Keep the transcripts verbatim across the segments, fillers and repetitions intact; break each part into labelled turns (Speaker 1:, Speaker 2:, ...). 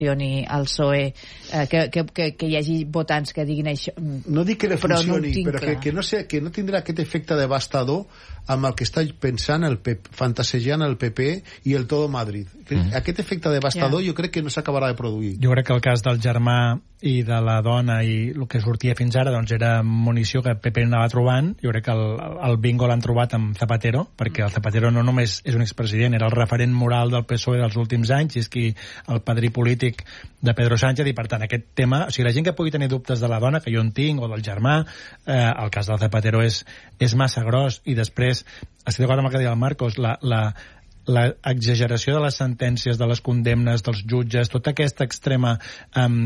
Speaker 1: al P S O E, eh, que, que, que, que hi hagi votants que diguin això.
Speaker 2: No dic que le funcioni, però, no però que, que, no sé, que no tindrà aquest efecte devastador amb el que està pensant, el P P, fantasejant el P P i el Todo Madrid. Mm. Aquest efecte devastador yeah. jo crec que no s'acabarà de produir.
Speaker 3: Jo crec que el cas del germà i de la dona i el que sortia fins ara doncs era munició que el P P anava trobant. Jo crec que el, el bingo l'han trobat amb Zapatero, perquè el Zapatero no només és un expresident, era el referent moral del P S O E dels últims anys, i és qui el padrí polític de Pedro Sánchez, i per tant aquest tema, o sigui, la gent que pugui tenir dubtes de la dona, que jo en tinc, o del germà, eh, el cas del Zapatero és, és massa gros. I després, estic d'acord amb el que deia el Marcos, la, la, la exageració de les sentències, de les condemnes, dels jutges, tota aquesta extrema um,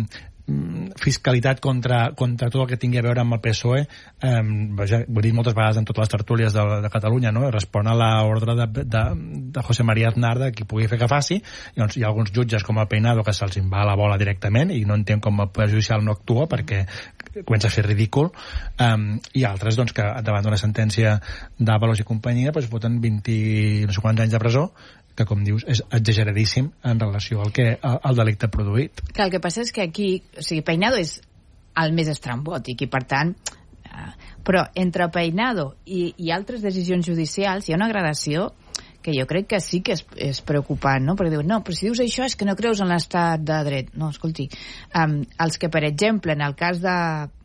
Speaker 3: fiscalitat contra, contra tot el que tingui a veure amb el P S O E, eh, vaja, ho he dit moltes vegades en totes les tertúlies de, de Catalunya, no? Respon a l'ordre de, de, de José María Aznar de qui pugui fer que faci. I doncs hi ha alguns jutges com el Peinado que se'ls va a la bola directament i no entenc com el Poder Judicial no actua perquè comença a ser ridícul, um, i altres doncs, que davant d'una sentència d'Avalos i companyia doncs, voten vint no sé quants anys de presó, que, com dius, és exageradíssim en relació al, que, al delicte produït.
Speaker 1: Clar, el que passa és que aquí, o sigui, Peinado és el més estrambòtic i, per tant, eh, però entre Peinado i, i altres decisions judicials hi ha una gradació que jo crec que sí que és, és preocupant, no? Perquè diuen, no, però si dius això és que no creus en l'estat de dret. No, escolti, um, els que, per exemple, en el cas de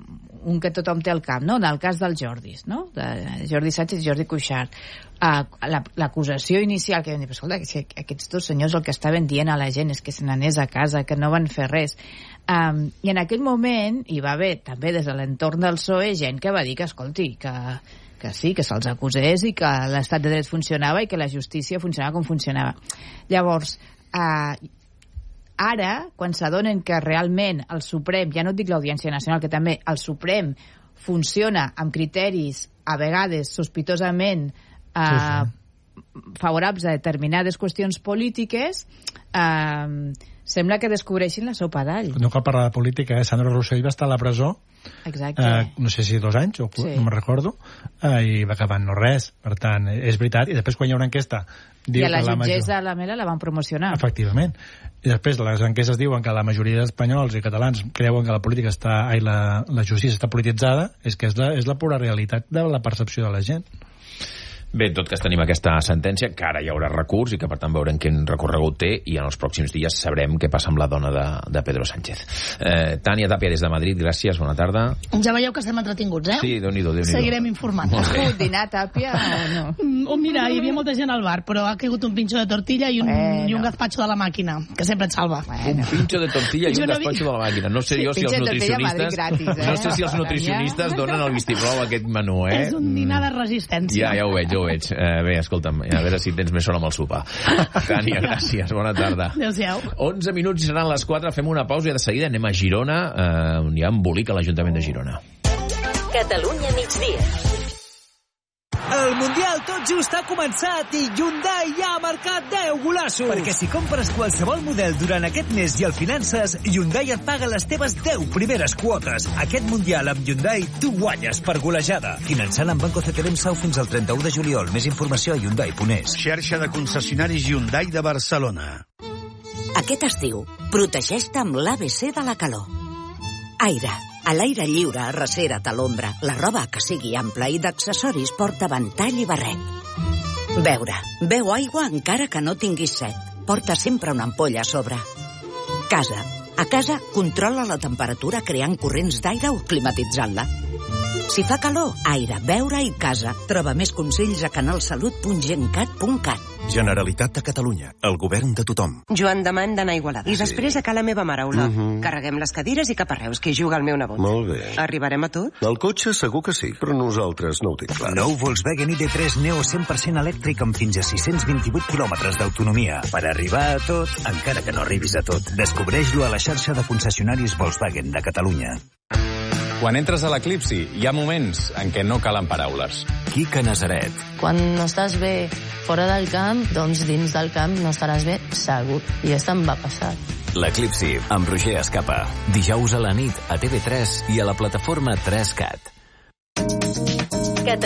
Speaker 1: un que tothom té al cap, no? En el cas dels Jordis, no? De Jordi Sánchez i Jordi Cuixart, uh, l'acusació inicial que vam dir, però escolta, que aquests dos senyors el que estaven dient a la gent és que se n'anés a casa, que no van fer res. Um, I en aquell moment hi va haver també des de l'entorn del P S O E gent que va dir que, escolti, que que sí, que se'ls acusés i que l'estat de dret funcionava i que la justícia funcionava com funcionava. Llavors, eh, ara, quan s'adonen que realment el Suprem, ja no et dic l'Audiència Nacional, que també el Suprem funciona amb criteris, a vegades, sospitosament eh, sí, sí. favorables a determinades qüestions polítiques, eh, sembla que descobreixin la sopa d'all.
Speaker 3: No cal parlar de política, eh? Sandro Rossell va estar a la presó,
Speaker 1: exacte.
Speaker 3: Eh, no sé si dos anys, o sí. no me'n recordo, eh, i va acabar no res. Per tant, és veritat. I després, quan hi ha una enquesta... Diu
Speaker 1: I a la
Speaker 3: que
Speaker 1: jutgessa
Speaker 3: la major...
Speaker 1: la Mela la van promocionar.
Speaker 3: Efectivament. I després, les enquestes diuen que la majoria d'espanyols i catalans creuen que la política està... Ai, la, la justícia està polititzada. És que és la, és la pura realitat de la percepció de la gent.
Speaker 4: Bé, en tot cas tenim aquesta sentència, que ara hi haurà recurs i que per tant veurem quin recorregut té, i en els pròxims dies sabrem què passa amb la dona de, de Pedro Sánchez. Eh, Tània Tàpia des de Madrid, gràcies, bona tarda.
Speaker 5: Ja veieu que estem entretinguts, eh?
Speaker 4: Sí, Déu-n'hi-do, Déu-n'hi-do.
Speaker 5: Seguirem informant.
Speaker 1: Has pogut dinar, Tàpia, o no?
Speaker 5: Oh, mira, hi havia molta gent al bar, però ha caigut un pinxo de tortilla i un, bueno. i un gazpacho de la màquina, que sempre et salva.
Speaker 4: Bueno. Un pinxo de tortilla i un gazpacho de la màquina. No sé sí, jo si els nutricionistes...
Speaker 1: Gratis, eh?
Speaker 4: No sé si els nutricionistes donen el vistiplau a aquest menú, eh?
Speaker 5: És un dinar de resistència.
Speaker 4: Ja, ja ho veig, ja ho veig. Eh, bé, escolta'm, a veure si tens més sort amb el sopar. Tània, gràcies, bona tarda.
Speaker 5: Adéu-siau.
Speaker 4: onze minuts i seran les quatre, fem una pausa i de seguida anem a Girona, eh, on hi ha embolic a l'Ajuntament de Girona.
Speaker 6: Catalunya migdia.
Speaker 7: El Mundial tot just ha començat i Hyundai ja ha marcat deu golassos. Perquè si compres qualsevol model durant aquest mes i el finances, Hyundai et paga les teves deu primeres quotes. Aquest Mundial amb Hyundai tu guanyes per golejada. Finançant amb Banco C T D Sau fins al trenta-u de juliol. Més informació a hyundai punt es.
Speaker 8: Xarxa de concessionaris Hyundai de Barcelona.
Speaker 6: Aquest estiu, protegeix-te amb l'A B C de la calor. Aire. A l'aire lliure, arrecera't a l'ombra. La roba que sigui ampla i d'accessoris porta ventall i barret. Beure. Beu aigua encara que no tinguis set. Porta sempre una ampolla a sobre. Casa. A casa, controla la temperatura creant corrents d'aire o climatitzant-la. Si fa calor, aire, beure i casa. Troba més consells a canalsalut punt gencat punt cat.
Speaker 9: Generalitat de Catalunya, el govern de tothom.
Speaker 10: Joan Damant d'anar a Igualada. I després a Cala Meva Mare, Olot. Uh -huh. Carreguem les cadires i cap a Reus, que hi juga el meu nebot.
Speaker 9: Molt bé.
Speaker 10: Arribarem a tot?
Speaker 9: El cotxe segur que sí, però nosaltres no ho tinc clar.
Speaker 11: Nou Volkswagen I D tres Neo cent per cent elèctric amb fins a sis-cents vint-i-vuit quilòmetres d'autonomia. Per arribar a tot, encara que no arribis a tot. Descobreix-lo a la xarxa de concessionaris Volkswagen de Catalunya.
Speaker 12: Quan entres a l'Eclipsi, hi ha moments en què no calen paraules.
Speaker 11: Quica Nazaret.
Speaker 13: Quan no estàs bé fora del camp, doncs dins del camp no estaràs bé segur. I això em va passar.
Speaker 11: L'Eclipsi, amb Roger Escapa. Dijous a la nit a T V tres i a la plataforma tres cat.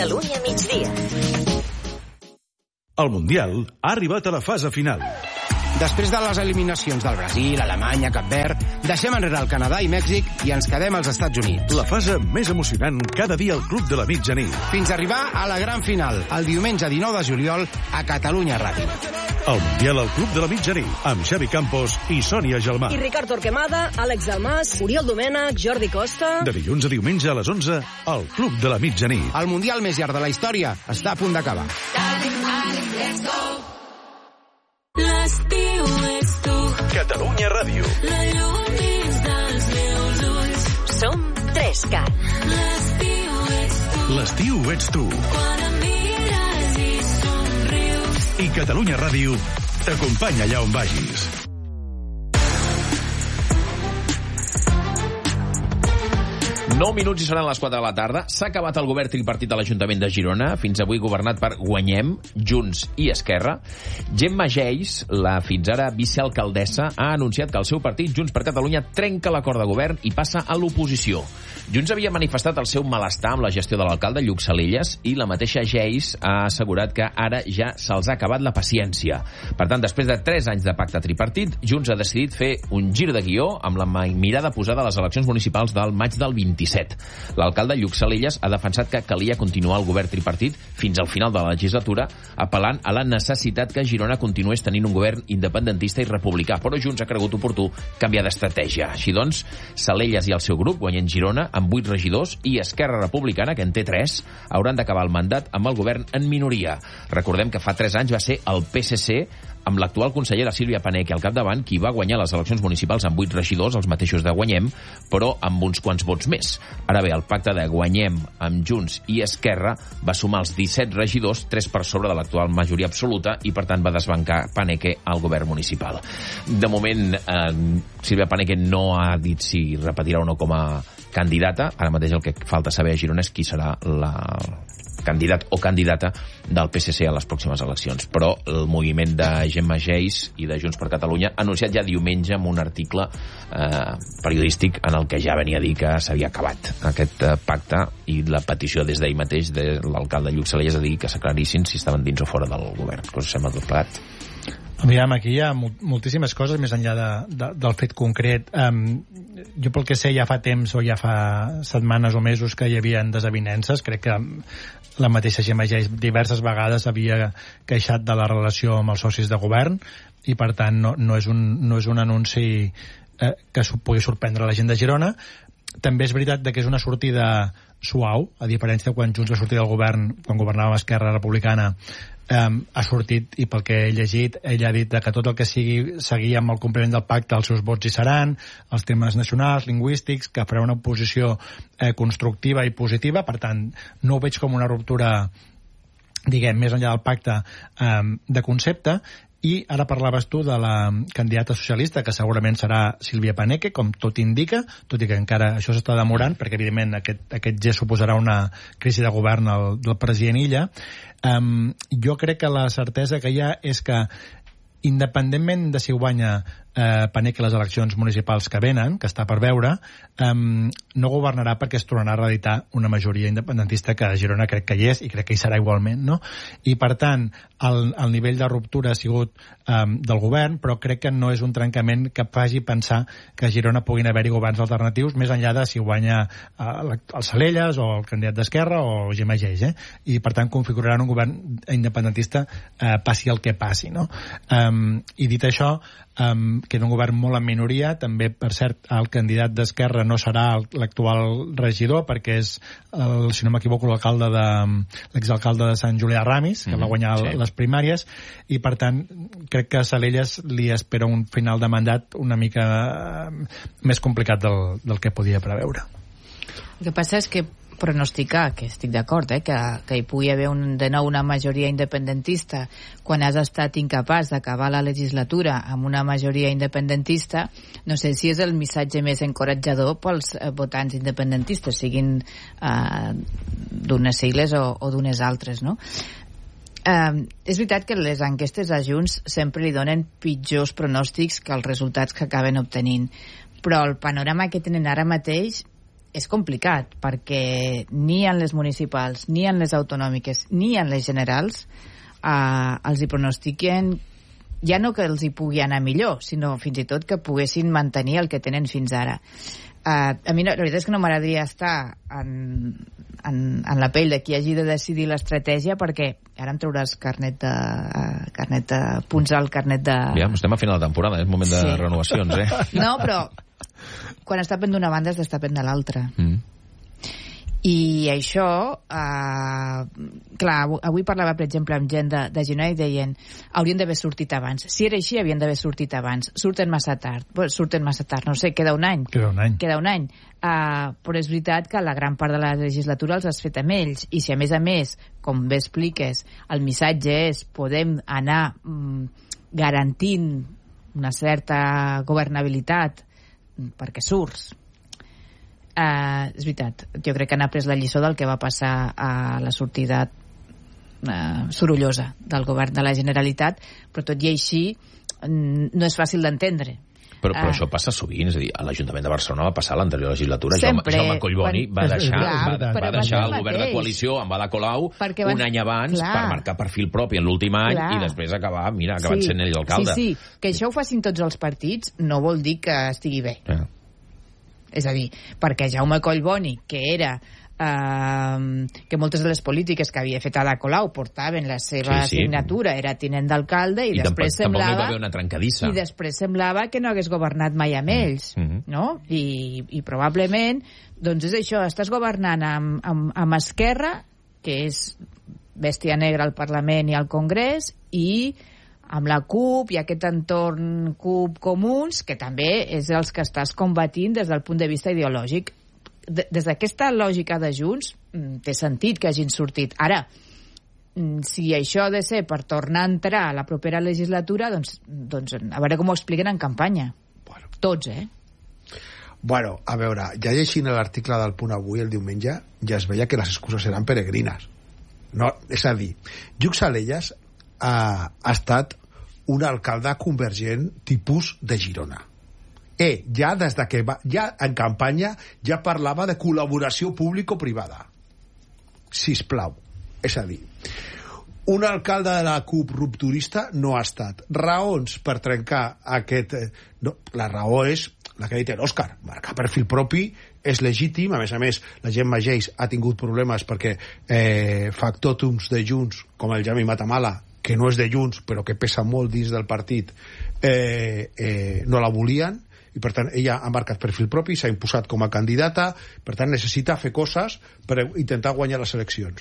Speaker 6: Catalunya migdia.
Speaker 14: El Mundial ha arribat a la fase final. Després de les eliminacions del Brasil, Alemanya, Cap Verd, deixem enrere el Canadà i Mèxic i ens quedem als Estats Units.
Speaker 8: La fase més emocionant cada dia al Club de la Mitjanit.
Speaker 14: Fins a arribar a la gran final, el diumenge dinou de juliol a Catalunya Ràdio.
Speaker 8: El Mundial al Club de la Mitjanit, amb Xavi Campos i Sònia Gelmà.
Speaker 15: I Ricard Torquemada, Àlex Dalmas, Oriol Domènech, Jordi Costa...
Speaker 8: De dilluns a diumenge a les onze, al Club de la Mitjanit.
Speaker 14: El Mundial més llarg de la història està a punt d'acabar.
Speaker 16: L'estiu ets tu.
Speaker 8: Catalunya Ràdio.
Speaker 16: La llum dins dels meus ulls.
Speaker 6: Som Trescat.
Speaker 16: L'estiu ets tu.
Speaker 8: L'estiu ets tu.
Speaker 16: Quan em mires i somrius.
Speaker 8: I Catalunya Ràdio t'acompanya allà on vagis.
Speaker 4: nou minuts i seran les quatre de la tarda. S'ha acabat el govern tripartit de l'Ajuntament de Girona, fins avui governat per Guanyem, Junts i Esquerra. Gemma Geis, la fins ara vicealcaldessa, ha anunciat que el seu partit, Junts per Catalunya, trenca l'acord de govern i passa a l'oposició. Junts havia manifestat el seu malestar amb la gestió de l'alcalde Lluc Salellas i la mateixa Geis ha assegurat que ara ja se'ls ha acabat la paciència. Per tant, després de tres anys de pacte tripartit, Junts ha decidit fer un gir de guió amb la mirada posada a les eleccions municipals del maig del vint-i-set. L'alcalde Lluc Salellas ha defensat que calia continuar el govern tripartit fins al final de la legislatura, apel·lant a la necessitat que Girona continués tenint un govern independentista i republicà, però Junts ha cregut oportú canviar d'estratègia. Així doncs, Salellas i el seu grup guanyen Girona amb vuit regidors i Esquerra Republicana, que en té tres, hauran d'acabar el mandat amb el govern en minoria. Recordem que fa tres anys va ser el P S C, amb l'actual consellera Sílvia Paneque al capdavant, qui va guanyar les eleccions municipals amb vuit regidors, els mateixos de Guanyem, però amb uns quants vots més. Ara bé, el pacte de Guanyem amb Junts i Esquerra va sumar els disset regidors, tres per sobre de l'actual majoria absoluta, i per tant va desbancar Paneque al govern municipal. De moment, eh, Sílvia Paneque no ha dit si repetirà o no com a candidata. Ara mateix el que falta saber a Girona és qui serà la candidat o candidata del P S C a les pròximes eleccions. Però el moviment de Gemma Geis i de Junts per Catalunya ha anunciat ja diumenge amb un article eh, periodístic en el que ja venia a dir que s'havia acabat aquest eh, pacte, i la petició des d'ahir mateix de l'alcalde Lluc Salellas a dir que s'aclarissin si estaven dins o fora del govern. Què us sembla tot plegat?
Speaker 3: Aviam, aquí hi ha moltíssimes coses més enllà de, de, del fet concret. Um, jo pel que sé ja fa temps o ja fa setmanes o mesos que hi havia desavinences. Crec que la mateixa Gemma Geis diverses vegades havia queixat de la relació amb els socis de govern i per tant no, no, és, un, no és un anunci eh, que pugui sorprendre la gent de Girona. També és veritat que és una sortida suau, a diferència de quan Junts va sortir del govern, quan governava Esquerra Republicana. Um, ha sortit, i pel que he llegit, ella ha dit que tot el que sigui seguir amb el compliment del pacte, els seus vots hi seran, els temes nacionals, lingüístics, que farà una oposició eh, constructiva i positiva. Per tant, no ho veig com una ruptura, diguem, més enllà del pacte, um, de concepte. I ara parlaves tu de la candidata socialista, que segurament serà Sílvia Paneque, com tot indica, tot i que encara això s'està demorant, perquè evidentment aquest, aquest gest suposarà una crisi de govern al, del president Illa. Um, jo crec que la certesa que hi ha és que, independentment de si guanya eh, Paneque les eleccions municipals que venen, que està per veure, eh, no governarà perquè es tornarà a reeditar una majoria independentista que a Girona crec que hi és i crec que hi serà igualment, no? I per tant, el, el nivell de ruptura ha sigut eh, del govern, però crec que no és un trencament que faci pensar que a Girona puguin haver-hi governs alternatius, més enllà de si guanya eh, el Salellas o el candidat d'Esquerra o Gemma Geis, eh? I per tant configuraran un govern independentista eh, passi el que passi, no? Eh, I dit això, um, queda un govern molt en minoria. També, per cert, el candidat d'Esquerra no serà l'actual regidor, perquè és, el, si no m'equivoco, l'alcalde de l'exalcalde de Sant Julià Ramis, que mm-hmm, va guanyar sí. les primàries, i per tant crec que a Salellas li espera un final de mandat una mica més complicat del, del que podia preveure.
Speaker 1: El que passa és que pronosticar, que estic d'acord, eh, que, que hi pugui haver un, de nou una majoria independentista quan has estat incapaç d'acabar la legislatura amb una majoria independentista, no sé si és el missatge més encoratjador pels eh, votants independentistes, siguin eh, d'unes sigles o, o d'unes altres, no? Eh, és veritat que les enquestes a Junts sempre li donen pitjors pronòstics que els resultats que acaben obtenint, però el panorama que tenen ara mateix és complicat, perquè ni en les municipals, ni en les autonòmiques, ni en les generals eh, els hi pronostiquen ja no que els hi pugui anar millor, sinó fins i tot que poguessin mantenir el que tenen fins ara. Uh, a mi no, la veritat és que no m'agradaria estar en, en, en la pell de qui hagi de decidir l'estratègia, perquè ara em trauràs carnet de, uh, carnet de punts al carnet de...
Speaker 4: Ja, estem a final de temporada, és moment de sí. renovacions, eh?
Speaker 1: No, però quan es tapen d'una banda es destapen de l'altra. Mm. I això, eh, clar, avui parlava, per exemple, amb gent de, de Girona i deien haurien d'haver sortit abans. Si era així, havien d'haver sortit abans. Surten massa tard. Bueno, surten massa tard, no sé, queda un any.
Speaker 3: Queda un any.
Speaker 1: Queda un any. Uh, però és veritat que la gran part de la legislatura els has fet amb ells. I si, a més a més, com bé expliques, el missatge és podem anar mm, garantint una certa governabilitat perquè surts. Uh, és veritat, jo crec que han après la lliçó del que va passar a la sortida uh, sorollosa del govern de la Generalitat, però tot i així no és fàcil d'entendre.
Speaker 4: Però, però uh, això passa sovint, és a dir, a l'Ajuntament de Barcelona va passar l'anterior legislatura,
Speaker 1: sempre,
Speaker 4: Jaume, Jaume Collboni
Speaker 1: quan,
Speaker 4: va deixar,
Speaker 1: clar,
Speaker 4: va, va deixar el govern de coalició amb Ada Colau van, un any abans clar, per marcar perfil propi en l'últim any clar. I després acabar, mira, acabat sí, sent ell l'alcalde.
Speaker 1: Sí, sí, que això ho facin tots els partits no vol dir que estigui bé. Yeah. És a dir, perquè Jaume Collboni, que era eh, que moltes de les polítiques que havia fet Ada Colau portaven la seva sí, sí. signatura, era tinent d'alcalde i, I després tampoc, semblava tampoc
Speaker 4: hi va haver una trencadissa.
Speaker 1: I després semblava que no hagués governat mai amb ells, mm-hmm. no? I, i probablement, doncs és això, estàs governant amb, amb, amb Esquerra, que és bèstia negra al Parlament i al Congrés, i amb la CUP i aquest entorn CUP Comuns, que també és els que estàs combatint des del punt de vista ideològic. De, des d'aquesta lògica de Junts, té sentit que hagin sortit. Ara, si això ha de ser per tornar a entrar a la propera legislatura, doncs, doncs a veure com ho expliquen en campanya. Bueno. Tots, eh?
Speaker 2: Bueno, a veure, ja llegint l'article del Punt Avui el diumenge, ja es veia que les excuses eren peregrines. No, és a dir, Lluc Salellas ha, ha estat un alcalde convergent tipus de Girona. Eh, ja des de que va, ja en campanya ja parlava de col·laboració público-privada. Sisplau. És a dir, un alcalde de la CUP rupturista no ha estat. Raons per trencar aquest... No, la raó és la que ha dit l'Òscar. Marcar perfil propi és legítim. A més a més, la gent Mageix ha tingut problemes perquè eh, factòtums de Junts, com el Jami Matamala, que no és de Junts, però que pesa molt dins del partit, eh, eh, no la volien, i per tant ella ha marcat perfil propi, s'ha imposat com a candidata, per tant necessita fer coses per intentar guanyar les eleccions.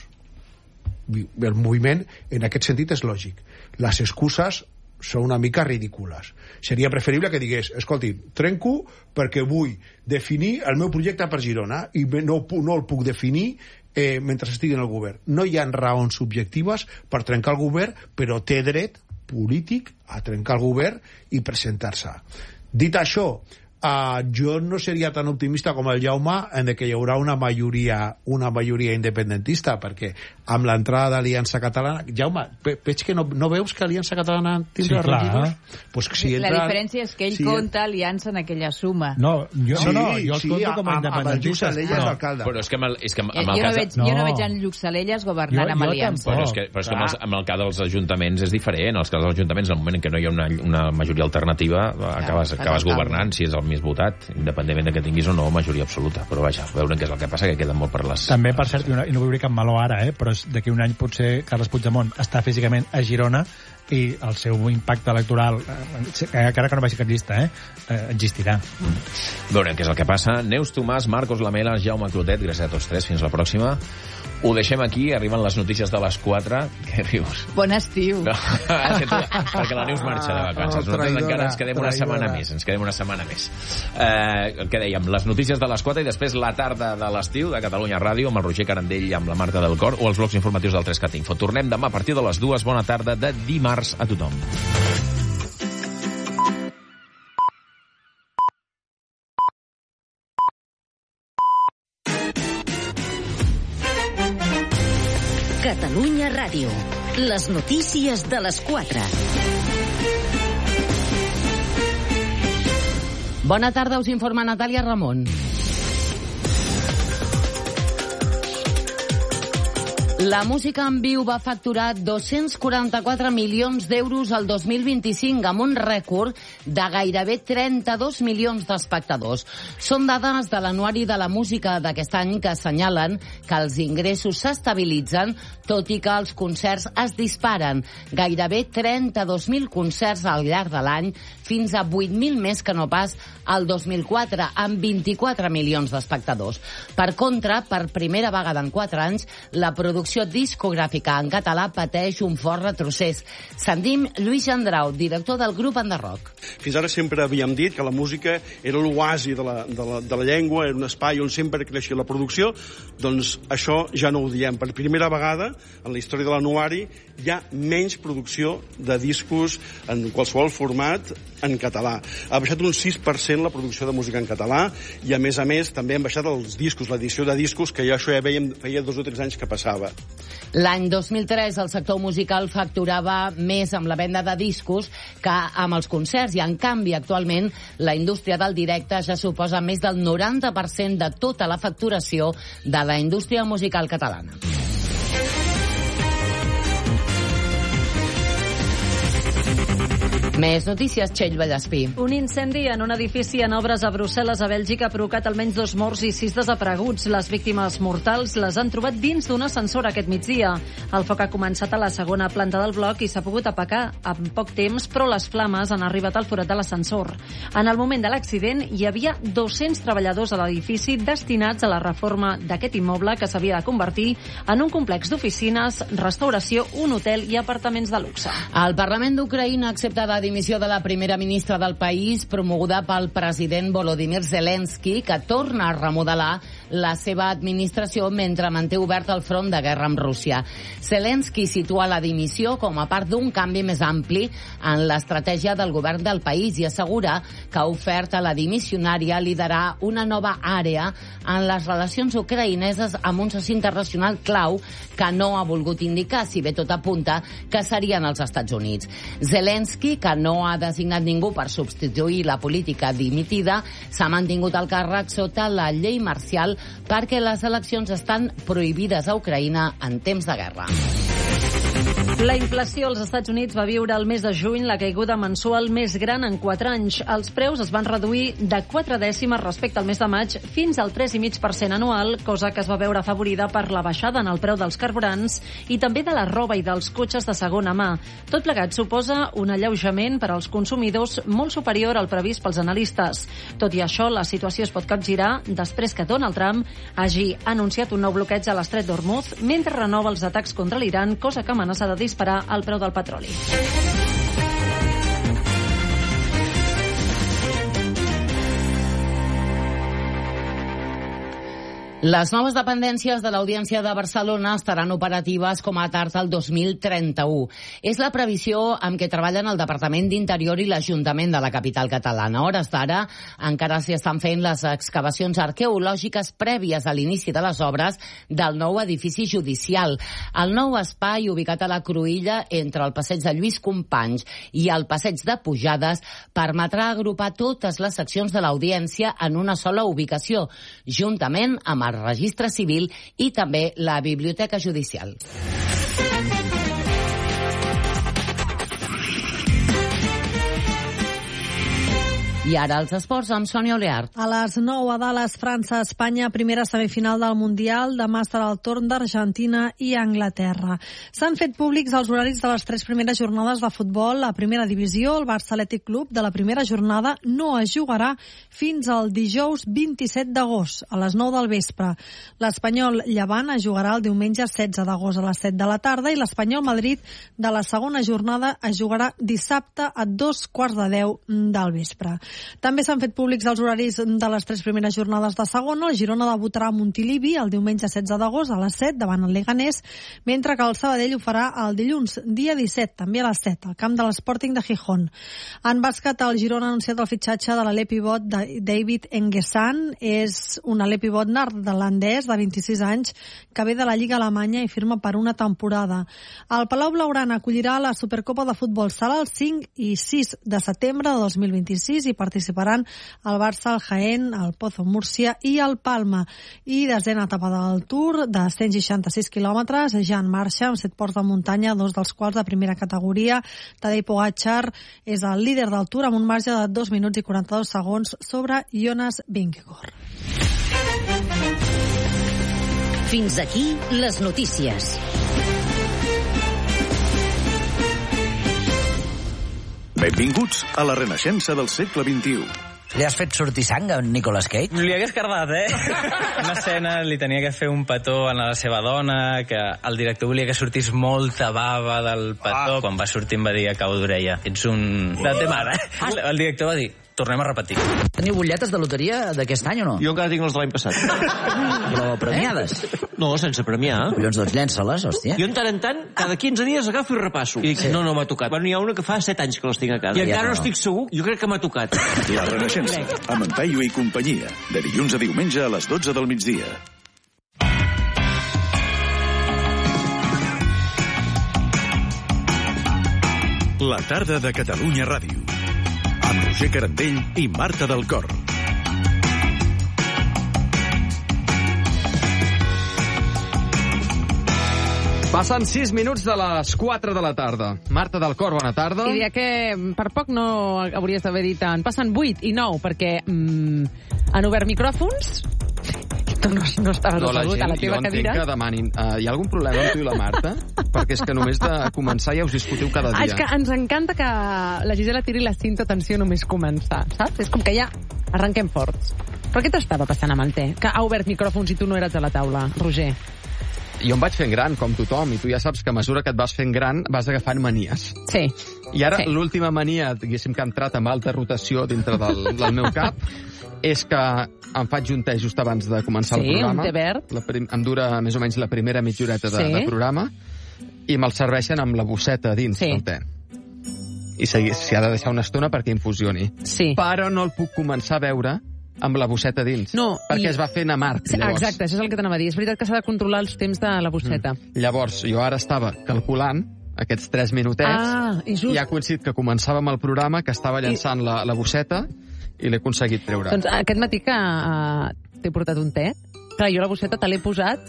Speaker 2: El moviment en aquest sentit és lògic. Les excuses són una mica ridícules. Seria preferible que digués, escolti, trenco perquè vull definir el meu projecte per Girona i no, no el puc definir eh, mentre estigui en el govern. No hi ha raons subjectives per trencar el govern, però té dret polític a trencar el govern i presentar-se. Dit això, uh, jo no seria tan optimista com el Jaume en que hi haurà una majoria, una majoria independentista, perquè amb l'entrada d'Aliança Catalana... Jaume, veig que no, no veus que Aliança Catalana tindrà sí, regidors? Pues si entra...
Speaker 1: La diferència és que ell si compta Aliança en aquella suma.
Speaker 3: No, jo,
Speaker 2: sí,
Speaker 3: no, no, jo
Speaker 2: sí,
Speaker 3: els compto com a independentista.
Speaker 2: Amb el Lluc Salellas alcalde.
Speaker 4: Però és que amb el, és que amb
Speaker 1: jo,
Speaker 4: el
Speaker 1: jo,
Speaker 4: cas...
Speaker 1: no veig,
Speaker 4: no.
Speaker 1: jo no veig en Lluc Salellas governant jo, amb
Speaker 3: jo
Speaker 1: Aliança.
Speaker 4: Però és que, però és que amb, els, amb el cas dels ajuntaments és diferent. Els cas dels ajuntaments, en el moment en què no hi ha una, una majoria alternativa, acabes, acabes governant si és el més votat, independentment de que tinguis o no majoria absoluta. Però vaja, veurem què és el que passa, que queda molt per les...
Speaker 3: També, per cert, i no vull dir cap meló ara, eh, però d'aquí un any potser Carles Puigdemont està físicament a Girona i el seu impacte electoral, eh, encara que no vagi cap llista, eh, eh, existirà.
Speaker 4: Mm. Veurem què és el que passa. Neus Tomàs, Marcos Lamela, Jaume Clotet, gràcies a tots tres. Fins la pròxima. Ho deixem aquí, arriben les notícies de les quatre. Què rius?
Speaker 1: Bon estiu.
Speaker 4: No, tu, perquè la Neus marxa de vacances. Oh, Nosaltres encara ens quedem una setmana més. Ens quedem una setmana més. Eh, què dèiem? Les notícies de les quatre i després la tarda de l'estiu de Catalunya Ràdio amb el Roger Carandell i amb la Marta del Cor o els blocs informatius del tres cat Info. Tornem demà a partir de les dues. Bona tarda de dimarts a tothom.
Speaker 6: Catalunya Ràdio. Les notícies de les quatre.
Speaker 17: Bona tarda, us informa Natàlia Ramon. La música en viu va facturar dos-cents quaranta-quatre milions d'euros el dos mil vint-i-cinc, amb un rècord de gairebé trenta-dos milions d'espectadors. Són dades de l'Anuari de la Música d'aquest any que assenyalen que els ingressos s'estabilitzen, tot i que els concerts es disparen. Gairebé trenta-dos mil concerts al llarg de l'any, fins a vuit mil més que no pas al dos mil quatre, amb vint-i-quatre milions d'espectadors. Per contra, per primera vegada en quatre anys, la producció discogràfica en català pateix un fort retrocés. Sentim Lluís Andrau, director del grup Enderrock.
Speaker 18: Fins ara sempre havíem dit que la música era l'oasi de, la, de, la, de la llengua, era un espai on sempre creixia la producció, doncs això ja no ho diem. Per primera vegada en la història de l'anuari hi ha menys producció de discos en qualsevol format en català. Ha baixat un sis per cent la producció de música en català i, a més a més, també han baixat els discos, l'edició de discos, que ja això ja veiem, feia dos o tres anys que passava.
Speaker 17: L'any dos mil tres el sector musical facturava més amb la venda de discos que amb els concerts i, en canvi, actualment la indústria del directe ja suposa més del noranta per cent de tota la facturació de la indústria musical catalana. Més notícies, Txell Vallespí.
Speaker 19: Un incendi en un edifici en obres a Brussel·les, a Bèlgica, ha provocat almenys dos morts i sis desapareguts. Les víctimes mortals les han trobat dins d'un ascensor aquest migdia. El foc ha començat a la segona planta del bloc i s'ha pogut apagar en poc temps, però les flames han arribat al forat de l'ascensor. En el moment de l'accident hi havia dos-cents treballadors a l'edifici destinats a la reforma d'aquest immoble que s'havia de convertir en un complex d'oficines, restauració, un hotel i apartaments de luxe.
Speaker 17: El Parlament d'Ucraïna accepta la dimissió de la primera ministra del país, promoguda pel president Volodymyr Zelensky, que torna a remodelar la seva administració mentre manté obert el front de guerra amb Rússia. Zelensky situa la dimissió com a part d'un canvi més ampli en l'estratègia del govern del país i assegura que ha ofert a la dimissionària liderar una nova àrea en les relacions ucraïneses amb un soci internacional clau que no ha volgut indicar, si bé tot apunta que serien els Estats Units. Zelensky, que no ha designat ningú per substituir la política dimitida, s'ha mantingut al càrrec sota la llei marcial perquè les eleccions estan prohibides a Ucraïna en temps de guerra.
Speaker 19: La inflació als Estats Units va viure el mes de juny la caiguda mensual més gran en quatre anys. Els preus es van reduir de quatre dècimes respecte al mes de maig fins al tres coma cinc per cent anual, cosa que es va veure afavorida per la baixada en el preu dels carburants i també de la roba i dels cotxes de segona mà. Tot plegat suposa un alleujament per als consumidors molt superior al previst pels analistes. Tot i això, la situació es pot capgirar després que Donald Trump hagi anunciat un nou bloqueig a l'estret d'Hormuz mentre renova els atacs contra l'Iran, cosa que amenaça de disparar el preu del petroli.
Speaker 17: Les noves dependències de l'Audiència de Barcelona estaran operatives com a tard el dos mil trenta-u. És la previsió amb què treballen el Departament d'Interior i l'Ajuntament de la capital catalana. A hores d'ara encara s'hi estan fent les excavacions arqueològiques prèvies a l'inici de les obres del nou edifici judicial. El nou espai, ubicat a la Cruïlla, entre el passeig de Lluís Companys i el passeig de Pujades, permetrà agrupar totes les seccions de l'Audiència en una sola ubicació, juntament amb el registre civil i també la biblioteca judicial. I ara els esports amb Sònia Oleart.
Speaker 20: A les nou a Dallas, França, Espanya, primera semifinal del Mundial. Demà estarà el torn d'Argentina i Anglaterra. S'han fet públics els horaris de les tres primeres jornades de futbol. A primera divisió, el Barça Atlètic Club de la primera jornada no es jugarà fins al dijous vint-i-set d'agost, a les nou del vespre. L'Espanyol Llevant es jugarà el diumenge setze d'agost a les set de la tarda i l'Espanyol Madrid de la segona jornada es jugarà dissabte a dos quarts de deu del vespre. També s'han fet públics els horaris de les tres primeres jornades de segona. El Girona debutarà a Montilivi el diumenge setze d'agost a les set davant el Leganés, mentre que el Sabadell ho farà el dilluns, dia disset, també a les set, al camp de l'Sporting de Gijón. En bàsquet, el Girona ha anunciat el fitxatge de l'alè pivot de David Engesan. És un alè pivot neerlandès de vint-i-sis anys que ve de la Lliga Alemanya i firma per una temporada. El Palau Blaugrana acollirà la Supercopa de Futbol Sala el cinc i sis de setembre de dos mil vint-i-sis i per participaran el Barça, el Jaén, el Pozo Múrcia i el Palma. I desena etapa del Tour, de cent seixanta-sis quilòmetres, ja en marxa, amb set ports de muntanya, dos dels quals de primera categoria. Tadej Pogačar és el líder del Tour amb un marge de dos minuts i quaranta-dos segons sobre Jonas Vingegaard.
Speaker 6: Fins aquí les notícies.
Speaker 8: Benvinguts a la renaixença del segle vint-i-u.
Speaker 21: Li has fet sortir sang a Nicolas Cage?
Speaker 22: Li hagués cardat, eh? Una escena li tenia que fer un petó a la seva dona, que el director volia que sortís molta bava del petó. Ah. Quan va sortir em va dir a cau d'orella: ets un... de té mare. Ah. El director va dir: tornem a repetir.
Speaker 21: Teniu butlletes de loteria d'aquest any o no?
Speaker 23: Jo encara tinc les de l'any passat.
Speaker 21: Però premiades?
Speaker 23: Eh? No, sense premiar.
Speaker 21: Collons, doncs llença-les, hòstia.
Speaker 23: Jo en tant en tant, cada quinze dies agafo i repasso. I dic, sí. no, no m'ha tocat. Bueno, hi ha una que fa set anys que les tinc a casa. I encara no, no estic segur, jo crec que m'ha tocat.
Speaker 8: La Renaixença, amb en Paio i companyia. De dilluns a diumenge a les dotze del migdia. La tarda de Catalunya Ràdio. Amb Roger Carandell i Marta del Cor.
Speaker 24: Passen sis minuts de les quatre de la tarda. Marta del Cor, bona tarda.
Speaker 25: I diria que per poc no hauries d'haver dit tant. Passen vuit i nou, perquè mm, han obert micròfons. Tu no, no estaves
Speaker 24: no,
Speaker 25: assegut a la teva cadira.
Speaker 24: Jo entenc que demanin. Uh, hi ha algun problema amb tu i la Marta? Perquè és que només de començar ja us discutiu cada dia.
Speaker 25: Ah, és que ens encanta que la Gisela tiri la cinta atenció només començar, saps? És com que ja arrenquem forts. Però què t'estava passant amb el té? Que ha obert micròfons i tu no eres a la taula, Roger.
Speaker 24: Jo em vaig fent gran, com tothom, i tu ja saps que a mesura que et vas fent gran vas agafant manies.
Speaker 25: Sí.
Speaker 24: I ara
Speaker 25: sí.
Speaker 24: l'última mania, diguéssim, que ha entrat amb alta rotació dintre del, del meu cap, és que em faig un té just abans de començar
Speaker 25: sí,
Speaker 24: el programa.
Speaker 25: Sí, un té verd.
Speaker 24: La prim, em dura més o menys la primera mitja horeta de, sí. de programa, i me'l serveixen amb la bosseta dins sí. del té. I s'hi ha de deixar una estona perquè infusioni.
Speaker 25: Sí.
Speaker 24: Però no el puc començar a veure amb la bosseta dins,
Speaker 25: no,
Speaker 24: perquè
Speaker 25: i...
Speaker 24: es va fent amarg,
Speaker 25: sí,
Speaker 24: llavors.
Speaker 25: Exacte, això és el que t'anava a dir. És veritat que s'ha de controlar els temps de la bosseta.
Speaker 24: Mm. Llavors, jo ara estava calculant aquests tres minutets,
Speaker 25: ah, i, just...
Speaker 24: i ha coincidit que començàvem el programa, que estava llançant I... la, la bosseta, i l'he aconseguit treure.
Speaker 25: Doncs aquest matí que uh, t'he portat un té, clar, jo la bosseta te l'he posat...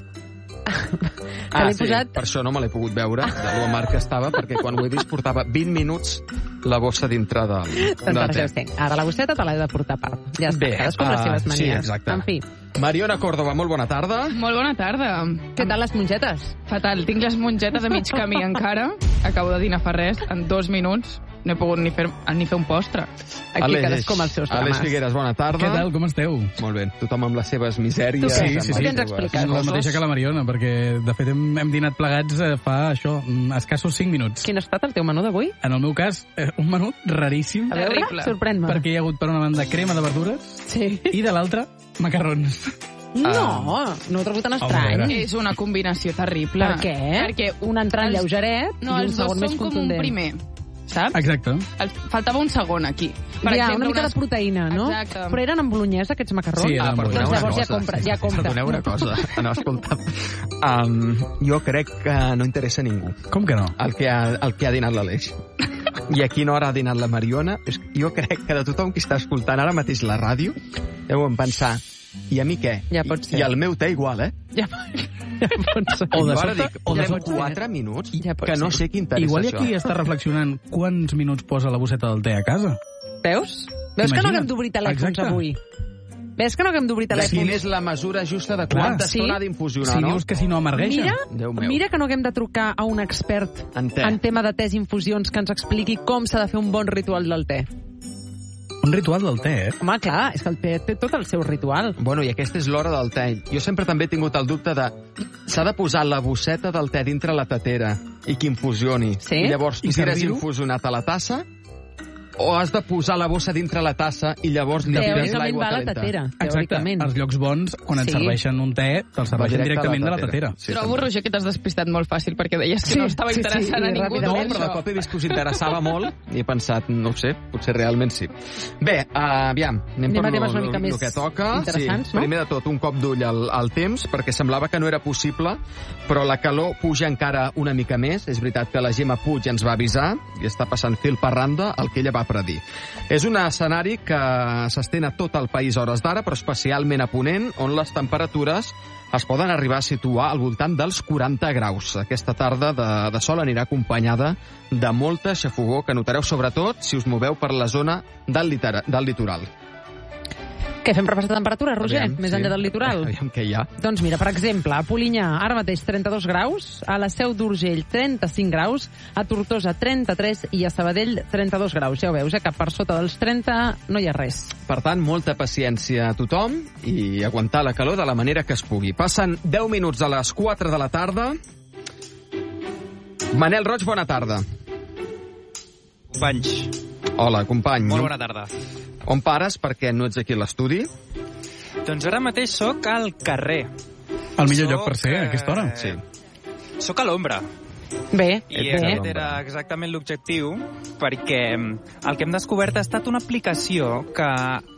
Speaker 25: te
Speaker 24: ah,
Speaker 25: l'he
Speaker 24: sí,
Speaker 25: posat...
Speaker 24: per això no me l'he pogut veure, de lo amarg que estava, perquè quan ho he vist portava vint minuts la bossa dintre de,
Speaker 25: doncs de té. Doncs ara la bosseta te l'he de portar a part. Ja està, cadascú amb les seves manies.
Speaker 24: Sí, exacte.
Speaker 25: En fi.
Speaker 24: Mariona Córdoba, molt bona tarda.
Speaker 26: Molt bona tarda.
Speaker 25: Què tal les mongetes?
Speaker 26: Fatal, tinc les mongetes a mig camí encara. Acabo de dinar fa res, en dos minuts. No he pogut ni fer, ni fer un postre.
Speaker 25: Aquí Aleix, cadascú amb els seus drames.
Speaker 24: Aleix Figueres, bona tarda.
Speaker 3: Què tal, com esteu?
Speaker 24: Molt bé, tothom amb les seves misèries.
Speaker 25: Tu
Speaker 3: sí, sí, sí.
Speaker 25: Què ens expliques?
Speaker 3: La mateixa que la Mariona, perquè de fet hem, hem dinat plegats fa això, escassos cinc minuts.
Speaker 25: Quin ha estat el teu menú d'avui?
Speaker 3: En el meu cas, un menú raríssim.
Speaker 25: A veure, sorprèn-me.
Speaker 3: Perquè hi ha hagut per una banda crema de verdures
Speaker 25: sí.
Speaker 3: i de l'altra macarrons.
Speaker 25: No, ah. no ho he trobat tan estrany.
Speaker 26: Home, és una combinació terrible.
Speaker 25: Per què?
Speaker 26: Perquè
Speaker 25: un entrant els... lleugeret
Speaker 26: no,
Speaker 25: i un segon més contundent. No, els dos són com un primer. Saps?
Speaker 3: Exacte.
Speaker 26: El, faltava un segon aquí.
Speaker 25: Per ja, exemple, una mica unes... de proteïna, no?
Speaker 26: Exacte.
Speaker 25: Però eren amb bolognesa, aquests macarrons?
Speaker 24: Sí,
Speaker 25: ah,
Speaker 24: doncs
Speaker 25: llavors ja compra, ja compra.
Speaker 24: Perdoneu una cosa. No, escolta, um, jo crec que no interessa a ningú.
Speaker 3: Com que no?
Speaker 24: El que ha, el que ha dinat l'Aleix. I a quina hora ha dinat la Mariona. Jo crec que de tothom que està escoltant ara mateix la ràdio deuen pensar, i a mi què?
Speaker 25: Ja pot ser.
Speaker 24: I el meu té igual, eh?
Speaker 25: Ja, ja pot ser.
Speaker 24: O de sobte, dic, o de ja quatre minuts, ja que no sé què interessa
Speaker 3: igual
Speaker 24: això.
Speaker 3: Igual aquí està reflexionant quants minuts posa la bosseta del té a casa.
Speaker 25: Veus? Veus que no haguem d'obrir telèfons Exacte. avui? Ves que no haguem d'obrir telèfons?
Speaker 24: Quina és la mesura justa de quanta sí? estona ha d'infusionar,
Speaker 3: si
Speaker 24: no?
Speaker 3: Si dius que si no amargueixa.
Speaker 25: Mira, mira que no haguem de trucar a un expert
Speaker 24: en,
Speaker 25: en tema de tés i infusions que ens expliqui com s'ha de fer un bon ritual del té.
Speaker 3: Un ritual del té, eh?
Speaker 25: Home, clar, és que el té té tot el seu ritual.
Speaker 24: Bueno, i aquesta és l'hora del té. Jo sempre també he tingut el dubte de... S'ha de posar la bosseta del té dintre la tatera i que infusioni.
Speaker 25: Sí?
Speaker 24: I llavors tu tires infusionat a la tassa o has de posar la bossa dintre la tassa i llavors li tires l'aigua calenta?
Speaker 25: Tatera,
Speaker 3: Exacte. Els llocs bons, quan et sí. serveixen un té, te'l serveixen directament de la tatera.
Speaker 26: Sí, Trobo, Roger, que t'has despistat molt fàcil, perquè deies que sí, no estava interessant sí, sí, a ningú.
Speaker 24: No, però de cop he vist que us interessava molt i he pensat, no ho sé, potser realment sí. Bé, uh, aviam, anem, anem per lo, lo, lo que toca. Sí, no? Primer de tot, un cop d'ull al, al temps, perquè semblava que no era possible, però la calor puja encara una mica més. És veritat que la Gemma Puig ens va avisar i està passant fil per randa el que ella va predir. És un escenari que s'estén a tot el país a hores d'ara, però especialment a Ponent, on les temperatures es poden arribar a situar al voltant dels quaranta graus. Aquesta tarda de, de sol anirà acompanyada de molta xafogor que notareu sobretot si us moveu per la zona del, litera, del litoral.
Speaker 25: Què, fem repàs de temperatura, Roger?
Speaker 24: Aviam,
Speaker 25: Més
Speaker 24: sí.
Speaker 25: enllà del litoral?
Speaker 24: Aviam què hi ha.
Speaker 25: Doncs mira, per exemple, a Polinyà, ara mateix trenta-dos graus, a la Seu d'Urgell trenta-cinc graus, a Tortosa trenta-tres i a Sabadell trenta-dos graus. Ja ho veus, eh, que per sota dels trenta no hi ha res.
Speaker 24: Per tant, molta paciència a tothom i aguantar la calor de la manera que es pugui. Passen deu minuts a les quatre de la tarda. Manel Roig, bona tarda.
Speaker 5: Companys.
Speaker 24: Hola, company.
Speaker 5: Molt bona tarda.
Speaker 24: On pares perquè no ets aquí a l'estudi?
Speaker 5: Doncs ara mateix sóc al carrer.
Speaker 3: El millor
Speaker 5: soc,
Speaker 3: lloc per ser, a aquesta hora?
Speaker 5: Sí. Sóc a l'ombra.
Speaker 25: Bé,
Speaker 5: I
Speaker 25: bé.
Speaker 5: aquest era exactament l'objectiu, perquè el que hem descobert ha estat una aplicació que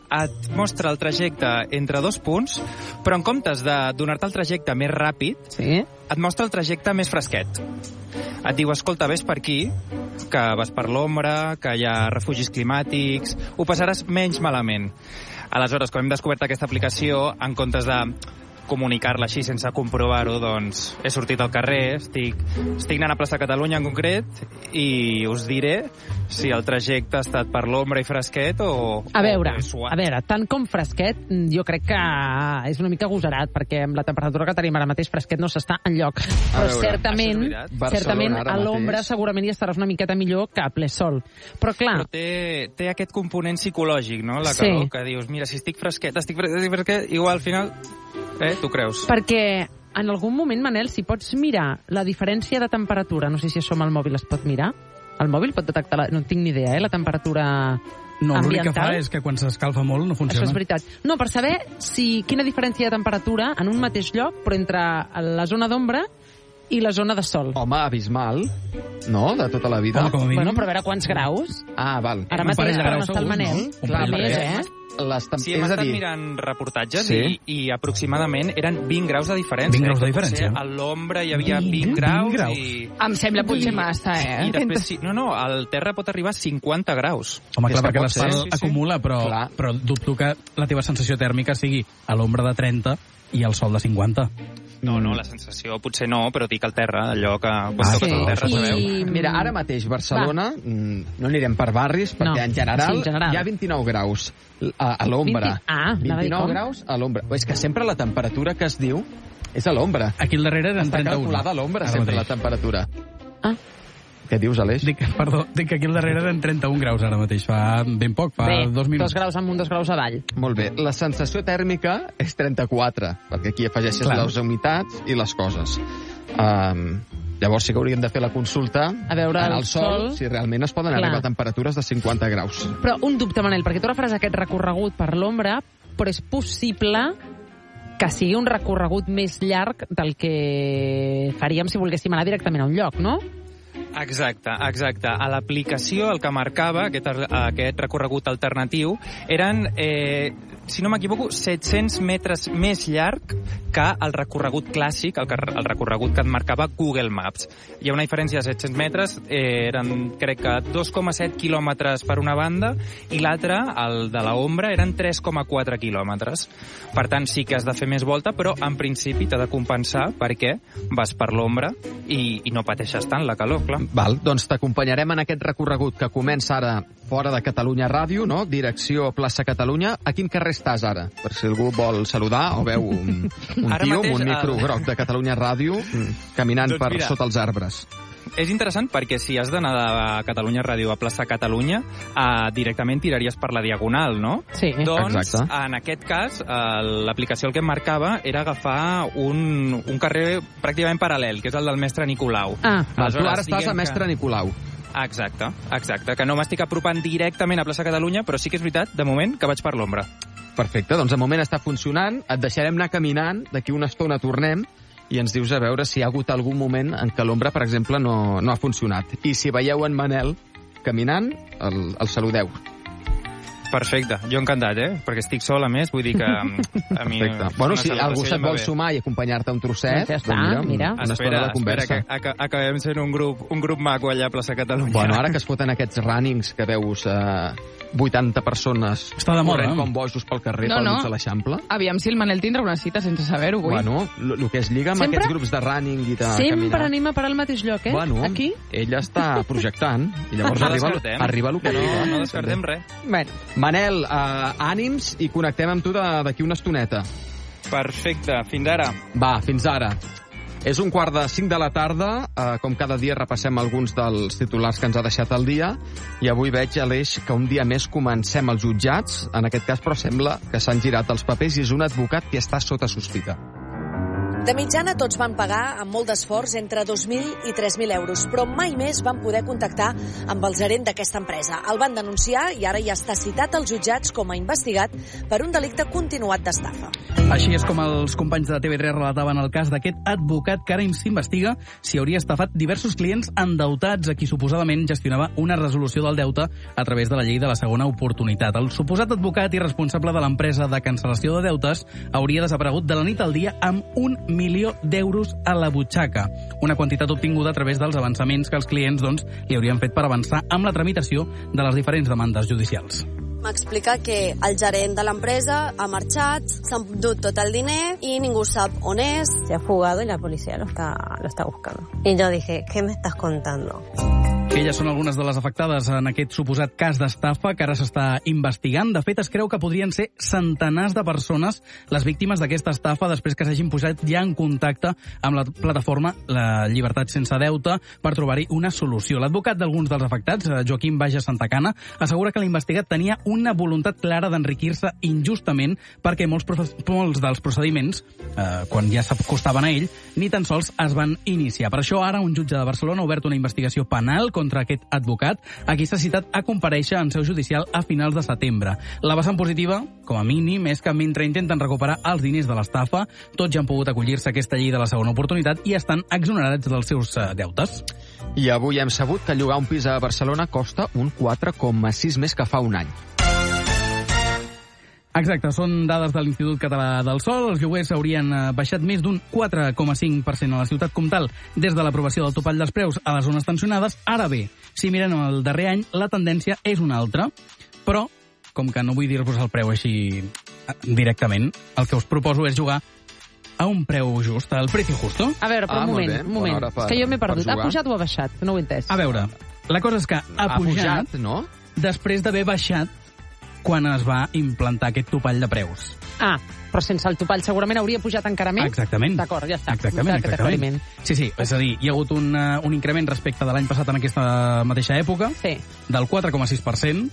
Speaker 5: et mostra el trajecte entre dos punts, però en comptes de donar-te el trajecte més ràpid,
Speaker 25: sí?
Speaker 5: et mostra el trajecte més fresquet. Et diu, escolta, ves per aquí, que vas per l'ombra, que hi ha refugis climàtics, ho passaràs menys malament. Aleshores, quan hem descobert aquesta aplicació, en comptes de comunicar-la així sense comprovar-ho, doncs he sortit al carrer, estic, estic anant a Plaça Catalunya en concret, i us diré si el trajecte ha estat per l'ombra i fresquet o...
Speaker 25: A veure,
Speaker 5: o suat.
Speaker 25: a veure, tant com fresquet, jo crec que és una mica agosarat, perquè amb la temperatura que tenim ara mateix fresquet no s'està enlloc. Però
Speaker 24: veure,
Speaker 25: certament, certament
Speaker 24: ara
Speaker 25: a l'ombra
Speaker 24: mateix.
Speaker 25: segurament hi estaràs una miqueta millor que a ple sol. Però clar...
Speaker 5: Però té, té aquest component psicològic, no?, la
Speaker 25: Sí.
Speaker 5: calor, que dius, mira, si estic fresquet, estic fresquet, estic fresquet, igual al final... Eh, tu creus?
Speaker 25: Perquè en algun moment, Manel, si pots mirar la diferència de temperatura, no sé si això amb el mòbil es pot mirar, el mòbil pot detectar, la, no tinc ni idea, eh, la temperatura
Speaker 3: No, l'únic que
Speaker 25: ambiental.
Speaker 3: fa és que quan s'escalfa molt no funciona.
Speaker 25: Això és veritat. No, per saber si quina diferència de temperatura en un mateix lloc, però entre la zona d'ombra i la zona de sol.
Speaker 24: Home, abismal, no?, de tota la vida.
Speaker 25: Home, com a mínim. Bueno, però a veure quants graus.
Speaker 24: Ah, val.
Speaker 25: Ara mateix, per on està el Manel, clar, més, eh?
Speaker 24: Les
Speaker 5: Sí, hem
Speaker 24: és a
Speaker 5: estat
Speaker 24: dir,
Speaker 5: mirant reportatges
Speaker 24: Sí.
Speaker 5: i, i aproximadament eren vint graus de diferència.
Speaker 3: vint graus de
Speaker 5: Eh, que potser
Speaker 3: diferència.
Speaker 5: A l'ombra hi havia vint graus,
Speaker 3: graus.
Speaker 5: i...
Speaker 19: Em sembla potser massa, eh?
Speaker 5: I després, sí, no, no, al terra pot arribar a cinquanta graus.
Speaker 3: Home, clar,
Speaker 24: És que
Speaker 3: perquè
Speaker 24: pot
Speaker 3: l'asfalt
Speaker 24: ser, sí, sí.
Speaker 3: acumula, però,
Speaker 24: Clar.
Speaker 3: però dubto que la teva sensació tèrmica sigui a l'ombra de trenta i al sol de cinquanta.
Speaker 5: No, no, la sensació potser no, però dic al terra, allò que... Quan
Speaker 24: Ah,
Speaker 5: toques
Speaker 24: sí.
Speaker 5: al terra,
Speaker 24: I-
Speaker 5: sabeu?
Speaker 24: Mira, ara mateix Barcelona, mm, no anirem per barris, perquè
Speaker 25: No.
Speaker 24: en, general,
Speaker 25: Sí, en general.
Speaker 24: hi ha vint-i-nou graus a, a l'ombra.
Speaker 25: vint Ah, anava a dir
Speaker 24: vint-i-nou
Speaker 25: com?
Speaker 24: graus a l'ombra. És que sempre la temperatura que es diu és a l'ombra.
Speaker 3: Aquí al darrere eren
Speaker 24: Està
Speaker 3: trenta-un.
Speaker 24: calculada a l'ombra,
Speaker 3: Ara
Speaker 24: sempre,
Speaker 3: mateix.
Speaker 24: la temperatura.
Speaker 25: Ah.
Speaker 24: Què dius, Aleix?
Speaker 3: Dic, perdó, dic que aquí al darrere eren trenta-un graus ara mateix, fa ben poc, fa
Speaker 25: Bé,
Speaker 3: dos minuts.
Speaker 25: dos graus amunt, dos graus avall.
Speaker 24: Molt bé. La sensació tèrmica és trenta-quatre, perquè aquí afegeixes
Speaker 3: Clar.
Speaker 24: les humitats i les coses. Um, llavors sí que hauríem de fer la consulta
Speaker 25: A veure
Speaker 24: en
Speaker 25: el
Speaker 24: el sol,
Speaker 25: sol.
Speaker 24: si realment es poden
Speaker 25: Clar.
Speaker 24: arribar a temperatures de cinquanta graus.
Speaker 25: Però un dubte, Manel, perquè tu ara faràs aquest recorregut per l'ombra, però és possible que sigui un recorregut més llarg del que faríem si volguéssim anar directament a un lloc, no?
Speaker 5: Exacte, exacte. A l'aplicació el que marcava aquest, aquest recorregut alternatiu eren, eh, si no m'equivoco, set-cents metres més llarg que el recorregut clàssic, el, que, el recorregut que et marcava Google Maps. Hi ha una diferència de set-cents metres, eh, eren crec que dos coma set quilòmetres per una banda i l'altra, el de l'ombra, eren tres coma quatre quilòmetres. Per tant, sí que has de fer més volta, però en principi t'ha de compensar perquè vas per l'ombra i, i no pateixes tant la calor, clar.
Speaker 24: Val, doncs t'acompanyarem en aquest recorregut que comença ara fora de Catalunya Ràdio, no? Direcció Plaça Catalunya. A quin carrer estàs ara? Per si algú vol saludar o veu un, un
Speaker 5: Ara
Speaker 24: tio
Speaker 5: mateix,
Speaker 24: amb un micro
Speaker 5: el-
Speaker 24: groc de Catalunya Ràdio mm, caminant
Speaker 5: Doncs
Speaker 24: per
Speaker 5: mira.
Speaker 24: sota els arbres.
Speaker 5: És interessant perquè si has d'anar de Catalunya Ràdio a Plaça Catalunya, eh, directament tiraries per la Diagonal, no?
Speaker 25: Sí.
Speaker 5: Doncs,
Speaker 24: Exacte.
Speaker 5: en aquest cas, eh, l'aplicació el que em marcava era agafar un, un carrer pràcticament paral·lel, que és el del Mestre Nicolau.
Speaker 25: Ah.
Speaker 24: Val, tu ara estàs
Speaker 5: diguem
Speaker 24: a Mestre
Speaker 5: que...
Speaker 24: Nicolau.
Speaker 5: Exacte, exacte, que no m'estic apropant directament a Plaça Catalunya, però sí que és veritat, de moment, que vaig per l'ombra.
Speaker 24: Perfecte, doncs de moment està funcionant. Et deixarem anar caminant, d'aquí una estona tornem i ens dius a veure si hi ha hagut algun moment en què l'ombra, per exemple, no, no ha funcionat. I si veieu en Manel caminant, el, el saludeu.
Speaker 5: Perfecte, jo encantat, eh? Perquè estic sol, a més, vull dir que a mi...
Speaker 24: Perfecte. Bueno, si algú se't vol sumar i acompanyar-te un trosset,
Speaker 25: doncs ja està,
Speaker 24: doncs mira,
Speaker 25: mira.
Speaker 24: una estona de conversa.
Speaker 5: Espera, que acabem sent un grup, un grup maco allà a Plaça Catalunya.
Speaker 24: Bueno, ara que es foten aquests runnings que veus eh, vuitanta persones
Speaker 3: Està de moda,
Speaker 24: corrent
Speaker 3: no?
Speaker 24: com bojos pel carrer,
Speaker 26: No,
Speaker 24: pel
Speaker 26: no.
Speaker 24: mig de l'Eixample.
Speaker 26: Aviam si el Manel tindrà una cita sense saber-ho, avui.
Speaker 24: Bueno, el que es lliga amb
Speaker 25: Sempre-
Speaker 24: aquests grups de running i de
Speaker 25: Sempre
Speaker 24: caminar...
Speaker 25: anem a parar al mateix lloc, eh?
Speaker 24: Bueno,
Speaker 25: Aquí?
Speaker 24: ell està projectant i llavors
Speaker 5: No
Speaker 24: arriba,
Speaker 5: descartem.
Speaker 24: arriba el que
Speaker 5: No,
Speaker 24: arriba.
Speaker 5: no descartem res.
Speaker 25: Bueno,
Speaker 24: Manel, eh, ànims i connectem amb tu de- d'aquí una estoneta.
Speaker 5: Perfecte, fins ara.
Speaker 24: Va, fins ara. És un quart de cinc de la tarda, eh, com cada dia repassem alguns dels titulars que ens ha deixat el dia, i avui veig, Aleix, que un dia més comencem els jutjats, en aquest cas, però sembla que s'han girat els papers i és un advocat que està sota sospita.
Speaker 7: De mitjana tots van pagar amb molt d'esforç entre dos mil i tres mil euros, però mai més van poder contactar amb el gerent d'aquesta empresa. El van denunciar i ara ja està citat als jutjats com a investigat per un delicte continuat d'estafa.
Speaker 9: Així és com els companys de T V tres relataven el cas d'aquest advocat que ara s'investiga si hauria estafat diversos clients endeutats a qui suposadament gestionava una resolució del deute a través de la llei de la segona oportunitat. El suposat advocat i responsable de l'empresa de cancel·lació de deutes hauria desaparegut de la nit al dia amb un milió d'euros a la butxaca, una quantitat obtinguda a través dels avançaments que els clients doncs, li haurien fet per avançar amb la tramitació de les diferents demandes judicials.
Speaker 10: M'explica que el gerent de l'empresa ha marxat, s'ha endut tot el diner y ningú sap on és.
Speaker 11: Se ha fugado y la policía lo está, lo está buscando. Y yo dije, ¿qué me estás contando?
Speaker 9: Elles són algunes de les afectades en aquest suposat cas d'estafa que ara s'està investigant. De fet, es creu que podrien ser centenars de persones les víctimes d'aquesta estafa després que s'hagin posat ja en contacte amb la plataforma La Llibertat Sense Deute per trobar-hi una solució. L'advocat d'alguns dels afectats, Joaquim Baja Santacana, assegura que l'investigat tenia una voluntat clara d'enriquir-se injustament perquè molts, molts dels procediments, eh, quan ja s'acostaven a ell, ni tan sols es van iniciar. Per això ara un jutge de Barcelona ha obert una investigació penal contra aquest advocat, a qui s'ha citat a comparèixer en seu judicial a finals de setembre. La vessant positiva, com a mínim, és que mentre intenten recuperar els diners de l'estafa, tots ja han pogut acollir-se a aquesta llei de la segona oportunitat i estan exonerats dels seus uh, deutes.
Speaker 24: I avui hem sabut que llogar un pis a Barcelona costa un quatre coma sis més que fa un any.
Speaker 9: Exacte, són dades de l'Institut Català del Sòl. Els lloguers haurien baixat més d'un quatre coma cinc per cent a la ciutat comtal des de l'aprovació del topall dels preus a les zones tensionades. Ara bé, si mirem el darrer any, la tendència és una altra. Però, com que no vull dir-vos el preu així directament, el que us proposo és jugar a un preu just, al precio justo.
Speaker 25: A veure, però
Speaker 24: Ah,
Speaker 25: un
Speaker 24: molt
Speaker 25: moment,
Speaker 24: bé.
Speaker 25: un moment.
Speaker 24: Bona hora per-
Speaker 25: És que jo m'he perdut.
Speaker 24: per
Speaker 25: Ha
Speaker 24: jugar.
Speaker 25: pujat o ha baixat? No ho he entès.
Speaker 9: A veure, la cosa és que ha,
Speaker 24: Ha
Speaker 9: pujat,
Speaker 24: pujat, no?
Speaker 9: després d'haver baixat quan es va implantar aquest topall de preus.
Speaker 25: Ah, però sense el topall segurament hauria pujat encara més?
Speaker 9: Exactament.
Speaker 25: D'acord, ja està.
Speaker 9: Exactament,
Speaker 25: Aquest
Speaker 9: exactament.
Speaker 25: aclariment.
Speaker 9: Sí, sí, és a dir, hi ha hagut un, uh, un increment respecte de l'any passat en aquesta mateixa època,
Speaker 25: sí.
Speaker 9: del quatre coma sis per cent,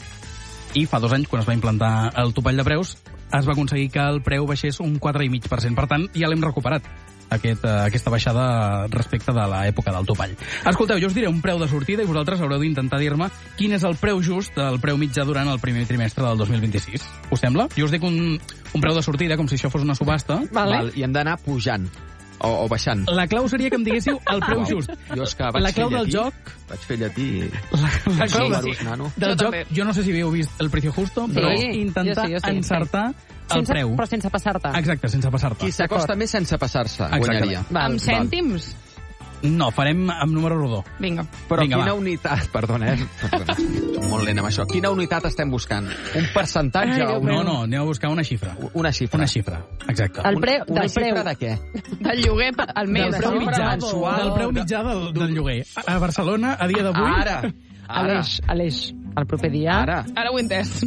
Speaker 9: i fa dos anys, quan es va implantar el topall de preus, es va aconseguir que el preu baixés un quatre coma cinc per cent. Per tant, ja l'hem recuperat, aquest, uh, aquesta baixada respecte de l'època del topall. Escolteu, jo us diré un preu de sortida i vosaltres haureu d'intentar dir-me quin és el preu just, el preu mitjà durant el primer trimestre del dos mil vint-i-sis. Us sembla? Jo us dic un, un preu de sortida, com si això fos una subhasta.
Speaker 25: Vale.
Speaker 24: Val, i hem d'anar pujant o, o baixant.
Speaker 9: La clau seria que em diguéssiu el preu
Speaker 24: Uau.
Speaker 9: just.
Speaker 24: Jo és que vaig
Speaker 9: La clau
Speaker 24: fer
Speaker 9: del
Speaker 24: llatí,
Speaker 9: joc...
Speaker 24: Vaig fer llatí i...
Speaker 9: La, la clau
Speaker 24: números,
Speaker 9: del,
Speaker 24: nano.
Speaker 9: del
Speaker 25: Jo
Speaker 9: joc,
Speaker 25: també.
Speaker 9: jo no sé si havíeu vist el precio justo, però
Speaker 25: Sí,
Speaker 9: és intentar
Speaker 25: jo sí, jo sí,
Speaker 9: encertar
Speaker 25: sí.
Speaker 9: el
Speaker 25: Sense,
Speaker 9: preu.
Speaker 25: però sense passar-te.
Speaker 9: Exacte, sense passar-te.
Speaker 24: Qui s'acosta més sense passar-se,
Speaker 9: Exactament.
Speaker 24: guanyaria.
Speaker 25: Val.
Speaker 26: Amb cèntims?
Speaker 9: No, farem amb número rodó.
Speaker 26: Vinga.
Speaker 24: Però
Speaker 9: Vinga,
Speaker 24: quina
Speaker 9: va.
Speaker 24: unitat... Perdona, eh? Perdona, soc molt lent amb això. Quina unitat estem buscant? Un percentatge?
Speaker 25: Ai,
Speaker 24: o un...
Speaker 9: No, no, anem a buscar una xifra.
Speaker 24: Una xifra.
Speaker 9: Una xifra, exacte.
Speaker 25: El preu,
Speaker 24: Una
Speaker 25: del
Speaker 24: xifra
Speaker 25: preu.
Speaker 24: de què?
Speaker 26: Del lloguer al mes.
Speaker 9: Del preu
Speaker 25: no?
Speaker 9: mitjà,
Speaker 24: mensual.
Speaker 9: del preu mitjà del, del lloguer. A Barcelona, a dia d'avui...
Speaker 24: Ara! Ara!
Speaker 25: Aleix, Aleix, el proper dia...
Speaker 24: Ara!
Speaker 26: Ara ho he entès.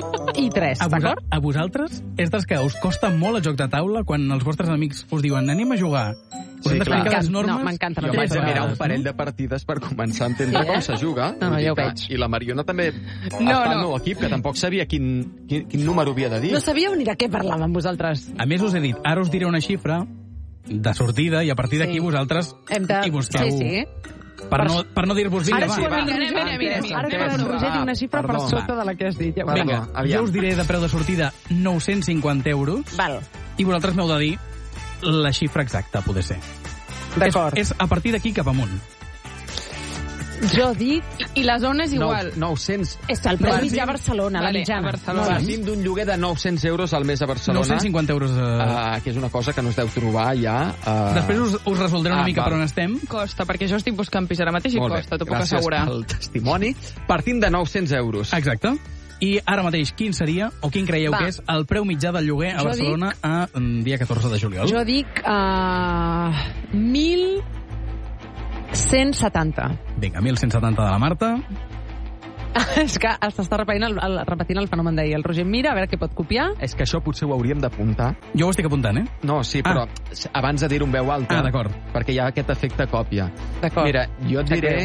Speaker 25: I tres,
Speaker 9: A, vosa,
Speaker 25: d'acord?
Speaker 9: a vosaltres és dels que us costa molt el joc de taula quan els vostres amics us diuen anem a jugar. Us
Speaker 24: Sí,
Speaker 9: hem d'explicar
Speaker 24: clar.
Speaker 9: les normes.
Speaker 25: No, m'encanta.
Speaker 24: Jo
Speaker 25: Tres
Speaker 24: vaig a mirar
Speaker 25: vegades,
Speaker 24: un parell
Speaker 25: no?
Speaker 24: de partides per començar a entendre
Speaker 25: Sí, eh?
Speaker 24: com se juga.
Speaker 25: No, no,
Speaker 24: Vull dir
Speaker 25: ja ho
Speaker 24: que-
Speaker 25: veig.
Speaker 24: I la Mariona també
Speaker 26: No,
Speaker 24: està al
Speaker 26: no.
Speaker 24: meu equip, que tampoc sabia quin, quin, quin número havia de dir.
Speaker 25: No sabíeu ni de què parlàvem vosaltres.
Speaker 9: A més, us he dit, ara us diré una xifra de sortida i a partir d'aquí
Speaker 25: Sí.
Speaker 9: vosaltres
Speaker 25: Hem de...
Speaker 9: hi busqueu.
Speaker 25: Sí, sí.
Speaker 9: Per no, per no dir-vos vinga,
Speaker 25: Ara
Speaker 9: va.
Speaker 25: és quan el
Speaker 26: Mira,
Speaker 25: Roger,
Speaker 26: mira, mira, mira.
Speaker 25: ara és quan el Roger diu una xifra per
Speaker 24: Perdó.
Speaker 25: sota de la que has dit. Ja va.
Speaker 9: Vinga,
Speaker 24: Perdó, aviam.
Speaker 9: jo us diré de preu de sortida nou-cents cinquanta euros
Speaker 25: Val,
Speaker 9: i vosaltres m'heu de dir la xifra exacta, poder ser.
Speaker 25: d'acord.
Speaker 9: És, és a partir d'aquí cap amunt.
Speaker 25: Jo dic...
Speaker 26: I, i la zona és igual.
Speaker 24: nou-cents...
Speaker 25: És el preu mitjà a Barcelona, la mitjana.
Speaker 24: Partim d'un lloguer de nou-cents euros al mes a Barcelona.
Speaker 3: nou-cents cinquanta euros. Uh...
Speaker 24: Uh, que és una cosa que no es deu trobar ja. Uh...
Speaker 3: Després us, us resoldré una ah, mica val. Per on estem.
Speaker 26: Costa, perquè jo estic buscant pis ara mateix i
Speaker 24: Molt
Speaker 26: costa, t'ho puc
Speaker 24: gràcies
Speaker 26: assegurar.
Speaker 24: Gràcies pel testimoni. Partim de nou-cents euros.
Speaker 3: Exacte. I ara mateix, quin seria, o quin creieu Va. que és, el preu mitjà del lloguer a jo Barcelona dic... a dia catorze de juliol?
Speaker 25: Jo dic uh, mil cent setanta.
Speaker 3: Vinga, mil cent setanta de la Marta.
Speaker 25: És que s'està repetint el, el, repetint el fenomen d'ahir. El Roger mira, a veure què pot copiar.
Speaker 24: És que això potser ho hauríem d'apuntar.
Speaker 3: Jo ho estic apuntant, eh?
Speaker 24: No, sí, però ah. abans de dir-ho en veu alta.
Speaker 3: Ah, d'acord.
Speaker 24: Perquè hi ha aquest efecte còpia.
Speaker 25: D'acord.
Speaker 24: Mira, jo et diré...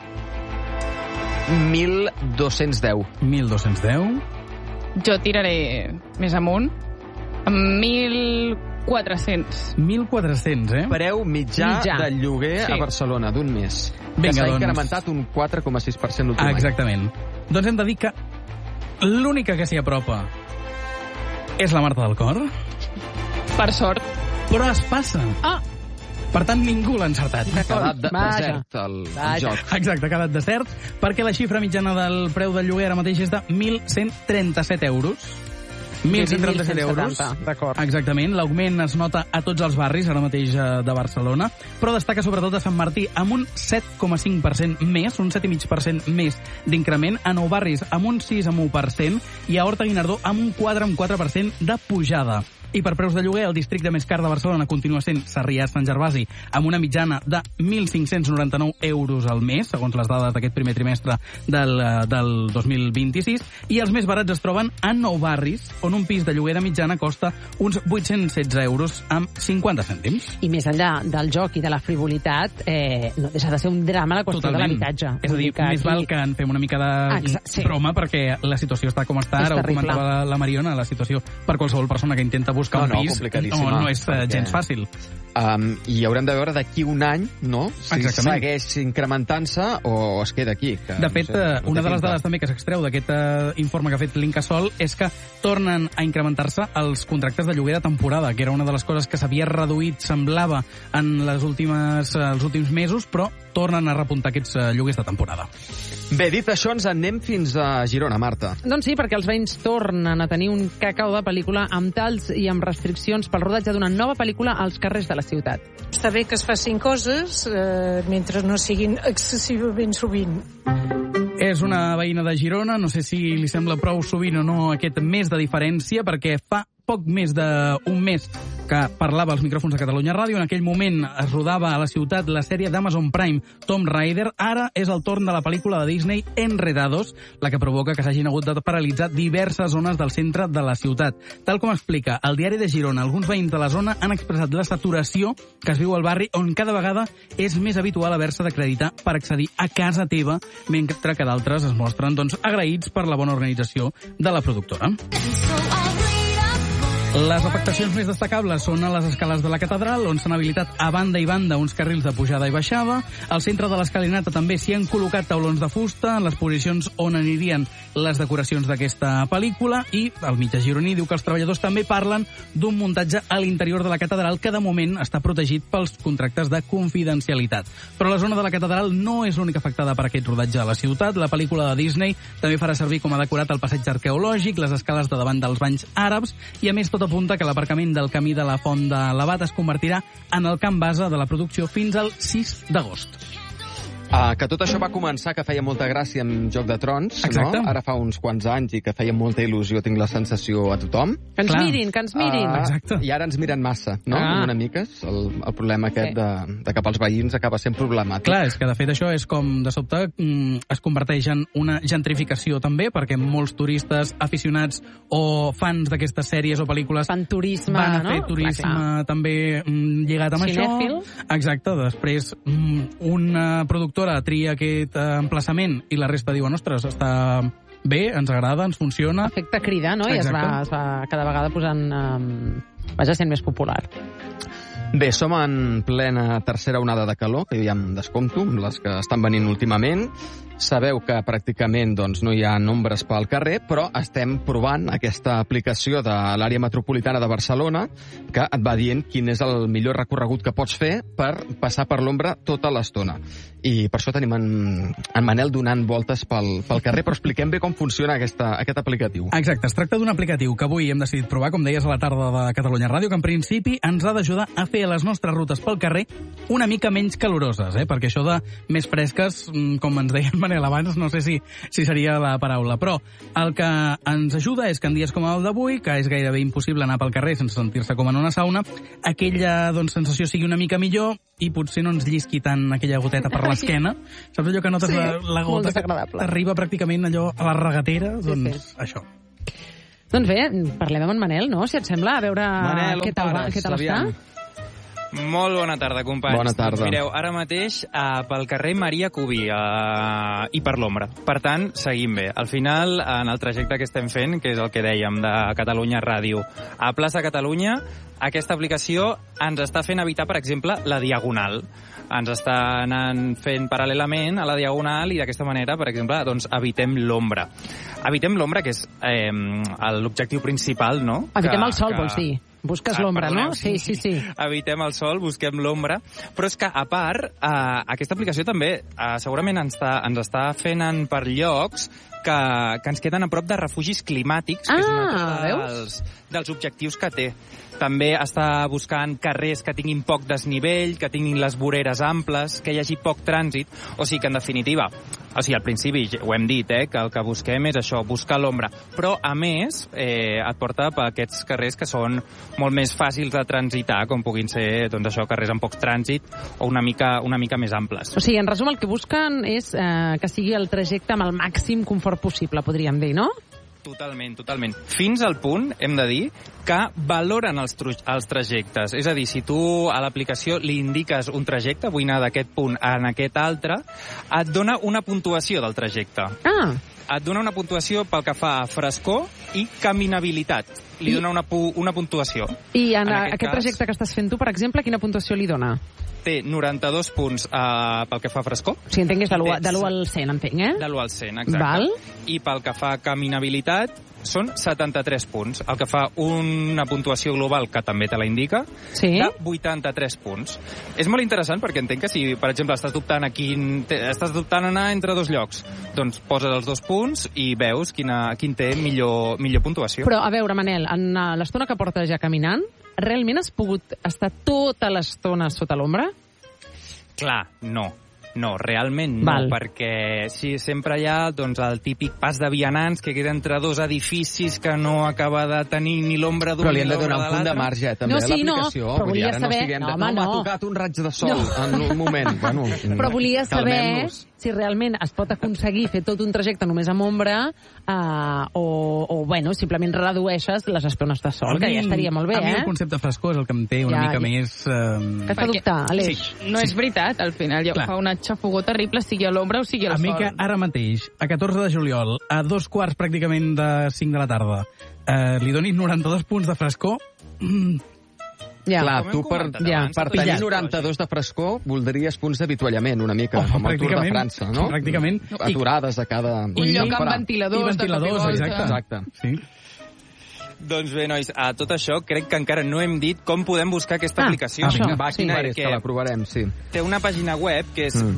Speaker 24: mil dos-cents deu.
Speaker 3: mil dos-cents deu.
Speaker 26: Jo tiraré més amunt. mil quatre-cents.
Speaker 3: mil quatre-cents, eh?
Speaker 24: Preu mitjà, mitjà. del lloguer sí. a Barcelona, d'un mes. Vinga, que s'ha doncs... incrementat un quatre coma sis per cent l'últim
Speaker 3: any. Exactament. Doncs hem de dir que l'única que s'hi apropa és la Marta del Cor.
Speaker 26: Per sort.
Speaker 3: Però es passa.
Speaker 25: Ah!
Speaker 3: Per tant, ningú l'ha encertat.
Speaker 24: Ha quedat de desert el, el joc.
Speaker 3: Exacte, ha quedat desert, perquè la xifra mitjana del preu del lloguer ara mateix és de mil cent trenta-set euros. mil cent trenta-set euros.
Speaker 25: D'acord.
Speaker 3: Exactament. L'augment es nota a tots els barris, ara mateix de Barcelona, però destaca sobretot a Sant Martí amb un set coma cinc per cent més, un set coma cinc per cent més d'increment, a Nou Barris amb un sis coma u per cent i a Horta Guinardó amb un quatre coma quatre per cent de pujada. I per preus de lloguer, el districte més car de Barcelona continua sent Sarrià-Sant Gervasi, amb una mitjana de mil cinc-cents noranta-nou euros al mes, segons les dades d'aquest primer trimestre del, del dos mil vint-i-sis, i els més barats es troben a Nou Barris, on un pis de lloguer de mitjana costa uns vuit-cents setze euros amb cinquanta cèntims.
Speaker 25: I més enllà del joc i de la frivolitat, eh, no deixa de ser un drama la qüestió
Speaker 3: Totalment.
Speaker 25: de l'habitatge.
Speaker 3: És a dir, que més aquí... val que en fem una mica de Exacte, sí. broma, perquè la situació està com està, ara ho comentava la, la Mariona, la situació per qualsevol persona que intenta buscar
Speaker 24: no,
Speaker 3: un pis
Speaker 24: no,
Speaker 3: no, no és
Speaker 24: perquè...
Speaker 3: gens fàcil.
Speaker 24: Um, I haurem de veure d'aquí un any, no? Si Exactament. segueix incrementant-se o es queda aquí. Que,
Speaker 3: de fet,
Speaker 24: no sé, no
Speaker 3: una de les dades també que s'extreu d'aquest uh, informe que ha fet l'Incasòl és que tornen a incrementar-se els contractes de lloguer de temporada, que era una de les coses que s'havia reduït, semblava, en les últimes, uh, els últims mesos, però tornen a repuntar aquests uh, lloguers de temporada.
Speaker 24: Bé, dit això, ens anem fins a Girona, Marta.
Speaker 25: Doncs sí, perquè els veïns tornen a tenir un cacau de pel·lícula amb talls i amb restriccions pel rodatge d'una nova pel·lícula als carrers de la ciutat.
Speaker 2: Està bé que es facin coses eh, mentre no siguin excessivament sovint.
Speaker 3: És una veïna de Girona, no sé si li sembla prou sovint o no aquest mes de diferència, perquè fa poc més d'un mes que parlava als micròfons de Catalunya Ràdio. En aquell moment es rodava a la ciutat la sèrie d'Amazon Prime Tomb Raider. Ara és el torn de la pel·lícula de Disney Enredados, la que provoca que s'hagin hagut de paralitzar diverses zones del centre de la ciutat. Tal com explica el diari de Girona, alguns veïns de la zona han expressat la saturació que es viu al barri, on cada vegada és més habitual haver-se d'acreditar per accedir a casa teva, mentre que d'altres es mostren doncs, agraïts per la bona organització de la productora. Les afectacions més destacables són a les escales de la catedral, on s'han habilitat a banda i banda uns carrils de pujada i baixada. Al centre de l'escalinata també s'hi han col·locat taulons de fusta en les posicions on anirien les decoracions d'aquesta pel·lícula, i el mitjà gironí diu que els treballadors també parlen d'un muntatge a l'interior de la catedral que de moment està protegit pels contractes de confidencialitat. Però la zona de la catedral no és l'única afectada per aquest rodatge a la ciutat. La pel·lícula de Disney també farà servir com a decorat el passeig arqueològic, les escales de davant dels banys àrabs, i a més tot apunta que l'aparcament del camí de la Font de l'Abat es convertirà en el camp base de la producció fins al sis d'agost.
Speaker 24: Uh, que tot això va començar, que feia molta gràcia amb Joc de Trons,
Speaker 3: Exacte.
Speaker 24: no? Ara fa uns quants anys, i que feia molta il·lusió, tinc la sensació, a tothom.
Speaker 25: Que ens Clar. mirin, que ens mirin.
Speaker 24: Uh,
Speaker 3: Exacte.
Speaker 24: I ara ens miren massa, no?
Speaker 25: Ah.
Speaker 24: Una mica. El, el problema aquest sí. de, de cap als veïns acaba sent problemàtic.
Speaker 3: Clar, és que de fet això és com, de sobte, mm, es converteix en una gentrificació també, perquè molts turistes aficionats o fans d'aquestes sèries o pel·lícules
Speaker 25: fan turisme,
Speaker 3: van a
Speaker 25: no?
Speaker 3: fer turisme
Speaker 25: clar, clar.
Speaker 3: també mm, lligat amb
Speaker 25: Cinèfil.
Speaker 3: això. Exacte. Després mm, una productora tria aquest emplaçament i la resta diuen, ostres, està bé, ens agrada, ens funciona.
Speaker 25: Efecte crida, no? I es va, es va cada vegada posant... Um, vaja, sent més popular.
Speaker 24: Bé, som en plena tercera onada de calor, que jo ja em descompto, amb les que estan venint últimament. sabeu que pràcticament doncs, no hi ha nombres pel carrer, però estem provant aquesta aplicació de l'àrea metropolitana de Barcelona que et va dient quin és el millor recorregut que pots fer per passar per l'ombra tota l'estona. I per això tenim en, en Manel donant voltes pel, pel carrer, però expliquem bé com funciona aquesta, aquest aplicatiu.
Speaker 9: Exacte, es tracta d'un aplicatiu que avui hem decidit provar, com deies, a la tarda de Catalunya Ràdio, que en principi ens ha d'ajudar a fer les nostres rutes pel carrer una mica menys caloroses, eh? Perquè això de més fresques, com ens deia en Manel abans, no sé si, si seria la paraula, però el que ens ajuda és que en dies com el d'avui, que és gairebé impossible anar pel carrer sense sentir-se com en una sauna, aquella doncs, sensació sigui una mica millor i potser no ens llisqui tant aquella goteta per l'esquena. Saps allò que notes sí, la, la gota que t'arriba pràcticament allò a la regatera? Sí, doncs sí. Això.
Speaker 25: Doncs bé, parlem amb en Manel, no? Si et sembla, a veure
Speaker 24: Manel,
Speaker 25: què tal, què tal està.
Speaker 5: Molt bona tarda, companys.
Speaker 24: Bona tarda.
Speaker 5: Doncs mireu, ara mateix uh, pel carrer Maria Cubí uh, i per l'ombra. Per tant, seguim bé. Al final, en el trajecte que estem fent, que és el que dèiem de Catalunya Ràdio a Plaça Catalunya, aquesta aplicació ens està fent evitar, per exemple, la diagonal. Ens està anant fent paral·lelament a la diagonal i d'aquesta manera, per exemple, doncs, evitem l'ombra. Evitem l'ombra, que és eh, l'objectiu principal, no?
Speaker 25: Evitem
Speaker 5: que,
Speaker 25: el sol,
Speaker 5: que...
Speaker 25: vols dir? Busques
Speaker 5: ah,
Speaker 25: l'ombra,
Speaker 5: perdoneu,
Speaker 25: no? Sí, sí, sí.
Speaker 5: Evitem el sol, busquem l'ombra. Però és que, a part, eh, aquesta aplicació també eh, segurament ens està, ens està fent en per llocs que, que ens queden a prop de refugis climàtics,
Speaker 25: ah,
Speaker 5: que és un altre dels, dels objectius que té. També està buscant carrers que tinguin poc desnivell, que tinguin les voreres amples, que hi hagi poc trànsit. O sigui que, en definitiva, o sigui, al principi ho hem dit, eh, que el que busquem és això, buscar l'ombra. Però, a més, eh, et porta per aquests carrers que són molt més fàcils de transitar, com puguin ser, doncs això, carrers amb poc trànsit o una mica, una mica més amples.
Speaker 25: O sigui, en resum, el que busquen és eh, que sigui el trajecte amb el màxim confort possible, podríem dir, no?
Speaker 5: Totalment, totalment. Fins al punt, hem de dir, que valoren els, els trajectes. És a dir, si tu a l'aplicació li indiques un trajecte, vull anar d'aquest punt a aquest altre, et dona una puntuació del trajecte.
Speaker 25: Ah!
Speaker 5: Et dona una puntuació pel que fa a frescor i caminabilitat. Li I... dona una, pu una puntuació.
Speaker 25: I en, en aquest, aquest trajecte cas... que estàs fent tu, per exemple, quina puntuació li dona?
Speaker 5: Té noranta-dos punts uh, pel que fa a frescor.
Speaker 25: Si entenc és de l'u al cent, entenc, eh?
Speaker 5: De l'u al cent, exacte.
Speaker 25: Val.
Speaker 5: I pel que fa a caminabilitat, són setanta-tres punts, el que fa una puntuació global, que també te la indica,
Speaker 25: sí?
Speaker 5: de vuitanta-tres punts. És molt interessant perquè entenc que si, per exemple, estàs dubtant, a quin, estàs dubtant anar entre dos llocs, doncs poses els dos punts i veus quina, quin té millor, millor puntuació.
Speaker 25: Però, a veure, Manel, en l'estona que portes ja caminant, realment has pogut estar tota l'estona sota l'ombra?
Speaker 5: Clar, no. No, realment no,
Speaker 25: Val.
Speaker 5: perquè si sempre hi ha doncs, el típic pas de vianants que queda entre dos edificis que no acaba de tenir ni l'ombra d'un
Speaker 24: ni l'ombra de l'altre. Però li hem de
Speaker 5: l'ombra
Speaker 24: donar un punt de marge, també,
Speaker 25: no,
Speaker 24: a
Speaker 25: sí,
Speaker 24: l'aplicació.
Speaker 25: No, però volia
Speaker 24: ara
Speaker 25: saber...
Speaker 24: No, siguem
Speaker 25: no,
Speaker 24: de...
Speaker 25: home,
Speaker 24: no,
Speaker 25: no.
Speaker 24: m'ha tocat un raig de sol
Speaker 25: no.
Speaker 24: en un moment. Bueno,
Speaker 25: però volia saber si realment es pot aconseguir fer tot un trajecte només amb ombra uh, o, o, bueno, simplement redueixes les estones de sol, que ja estaria molt bé,
Speaker 9: a mi
Speaker 25: eh?
Speaker 9: el concepte frescor és el que em té una
Speaker 25: ja,
Speaker 9: mica
Speaker 25: ja.
Speaker 9: més... Uh...
Speaker 25: Que et fa dubtar, Aleix.
Speaker 26: Sí, no és veritat, al final ja fa una xafogó terrible, sigui a l'ombra o sigui al sol.
Speaker 9: A mi que ara mateix, a catorze de juliol, a dos quarts pràcticament de cinc de la tarda, eh, li donis noranta-dos punts de frescor... Mm.
Speaker 24: Ja. Clar, tu per,
Speaker 25: ja.
Speaker 24: per tenir noranta-dos de frescor voldries punts d'avituallament una mica, oh, com el Tour de França, no?
Speaker 9: Pràcticament.
Speaker 24: Aturades a cada...
Speaker 26: Un lloc amb ventiladors,
Speaker 9: I ventiladors, exacte.
Speaker 24: exacte.
Speaker 9: Sí.
Speaker 5: Doncs bé, nois, a tot això crec que encara no hem dit com podem buscar aquesta
Speaker 24: ah,
Speaker 5: aplicació.
Speaker 24: Això, va, quina és, que la provarem, sí.
Speaker 5: Té una pàgina web que és mm.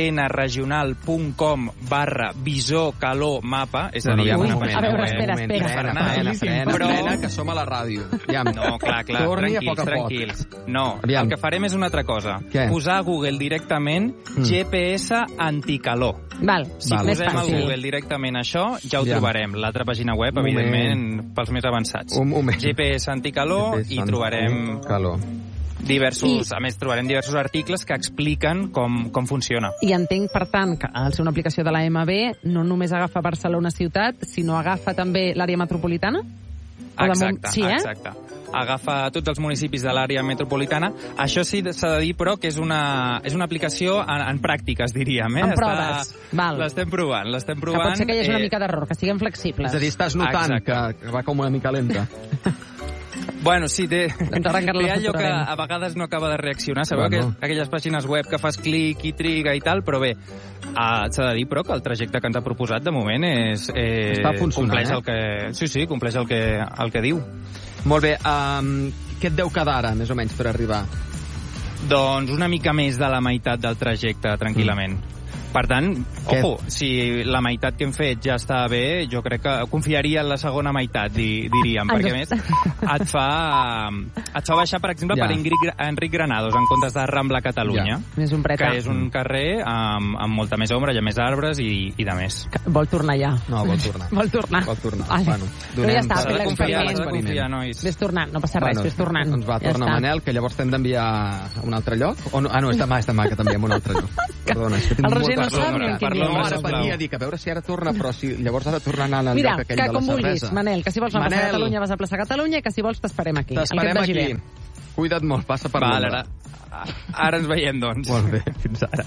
Speaker 5: bcnregional.com barra visor calor mapa, és a dir,
Speaker 24: bueno,
Speaker 5: una pàgina
Speaker 25: a veure,
Speaker 5: web.
Speaker 25: espera, espera.
Speaker 24: Frena, frena, frena,
Speaker 5: Però...
Speaker 24: frena, que som a la ràdio. Ja,
Speaker 5: no, clar, clar,
Speaker 24: Torni
Speaker 5: tranquils,
Speaker 24: a poc a
Speaker 5: tranquils.
Speaker 24: poc.
Speaker 5: No,
Speaker 24: Aviam.
Speaker 5: el que farem és una altra cosa.
Speaker 24: Què?
Speaker 5: Posar a Google directament mm. G P S anticalor.
Speaker 25: Val,
Speaker 5: si
Speaker 25: Val.
Speaker 5: posem a Google directament això, ja ho ja. trobarem. L'altra pàgina web,
Speaker 24: moment.
Speaker 5: evidentment, pels més avançats.
Speaker 24: Un moment.
Speaker 5: G P S anticalor i trobarem
Speaker 24: calor.
Speaker 5: diversos, I... a més trobarem diversos articles que expliquen com, com funciona.
Speaker 25: I entenc, per tant, que al ser una aplicació de la M B no només agafa Barcelona ciutat, sinó agafa també l'àrea metropolitana?
Speaker 5: Exacte,
Speaker 25: sí, eh?
Speaker 5: exacte. Agafa tots els municipis de l'àrea metropolitana. Això sí s'ha de dir, però, que és una, és una aplicació en, en pràctiques, diríem. Eh?
Speaker 25: En proves. Val.
Speaker 5: L'estem provant, l'estem provant.
Speaker 25: Que pot ser que hi hagi una eh... mica d'error, que siguem flexibles.
Speaker 24: És a dir, estàs notant que, que va com una mica lenta.
Speaker 5: Bueno, sí, té, té
Speaker 25: la
Speaker 5: allò que
Speaker 25: fotrarem.
Speaker 5: a vegades no acaba de reaccionar. Sabeu
Speaker 24: Bueno.
Speaker 5: que aquelles pàgines web que fas clic i triga i tal, però bé, ah, s'ha de dir, però, que el trajecte que ens ha proposat de moment és... Eh,
Speaker 24: Està funcionant,
Speaker 5: compleix
Speaker 24: eh?
Speaker 5: el que, sí, sí, compleix el que, el que diu.
Speaker 24: Molt bé, um, què et deu quedar ara, més o menys, per arribar?
Speaker 5: Doncs una mica més de la meitat del trajecte, tranquil·lament. Mm. Per tant,
Speaker 24: Què?
Speaker 5: ojo, si la meitat que hem fet ja està bé, jo crec que confiaria en la segona meitat, di, diríem, perquè a més et fa, et fa baixar, per exemple,
Speaker 24: Ja.
Speaker 5: per Ingrid, Enric Granados, en comptes de Rambla Catalunya,
Speaker 25: Ja. És un preta.
Speaker 5: que és un carrer amb, amb molta més ombra, hi ha més arbres i, i de més.
Speaker 25: Vol tornar ja.
Speaker 24: No, vol tornar.
Speaker 25: Vol tornar.
Speaker 24: Vol tornar.
Speaker 25: Vale.
Speaker 24: Bueno,
Speaker 25: Però ja està,
Speaker 5: S'ha
Speaker 25: fer
Speaker 5: de confiar,
Speaker 25: l'experiment.
Speaker 5: s'ha de confiar, nois.
Speaker 25: Ves tornant, no passa res,
Speaker 24: Bueno,
Speaker 25: ves tornant.
Speaker 24: Doncs va,
Speaker 25: Ja
Speaker 24: torna
Speaker 25: està.
Speaker 24: Manel, que llavors t'hem d'enviar a un altre lloc. O no? Ah, no, és demà, és demà, que t'enviem a un altre lloc. Perdona, és que tinc
Speaker 25: El Roger
Speaker 24: molta
Speaker 25: no sap ni en quin dia.
Speaker 24: No, ara venia a dir que a veure si ara torna, però si llavors ha de tornar anant al
Speaker 25: Mira,
Speaker 24: lloc aquell
Speaker 25: que
Speaker 24: de la
Speaker 25: com vulguis,
Speaker 24: cervesa.
Speaker 25: Manel, que si vols anar a plaça
Speaker 24: Manel.
Speaker 25: Catalunya vas a plaça Catalunya i que si vols t'esperem aquí. El que et
Speaker 24: T'esperem
Speaker 25: vagi
Speaker 24: aquí.
Speaker 25: bé.
Speaker 24: Cuida't molt, passa per
Speaker 5: Val,
Speaker 24: l'ombra.
Speaker 5: ara, ara ens veiem, doncs.
Speaker 24: Molt bé, fins ara.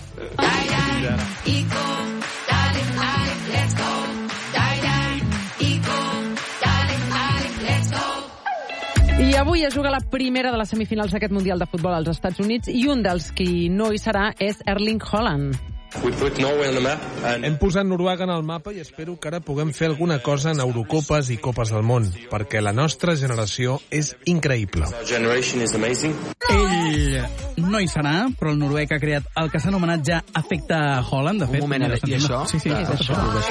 Speaker 25: I avui es juga la primera de les semifinals d'aquest Mundial de Futbol als Estats Units i un dels qui no hi serà és Erling Haaland.
Speaker 1: Hem posat Noruega en el mapa i espero que ara puguem fer alguna cosa en Eurocopes i Copes del Món, perquè la nostra generació és increïble.
Speaker 9: Ell no hi serà, però el noruec ha creat el que s'ha anomenat ja efecte Haaland. De fet,
Speaker 24: Un moment,
Speaker 9: mira,
Speaker 24: i això?
Speaker 9: Sí, sí,
Speaker 24: Ah,
Speaker 9: és això.
Speaker 24: és això.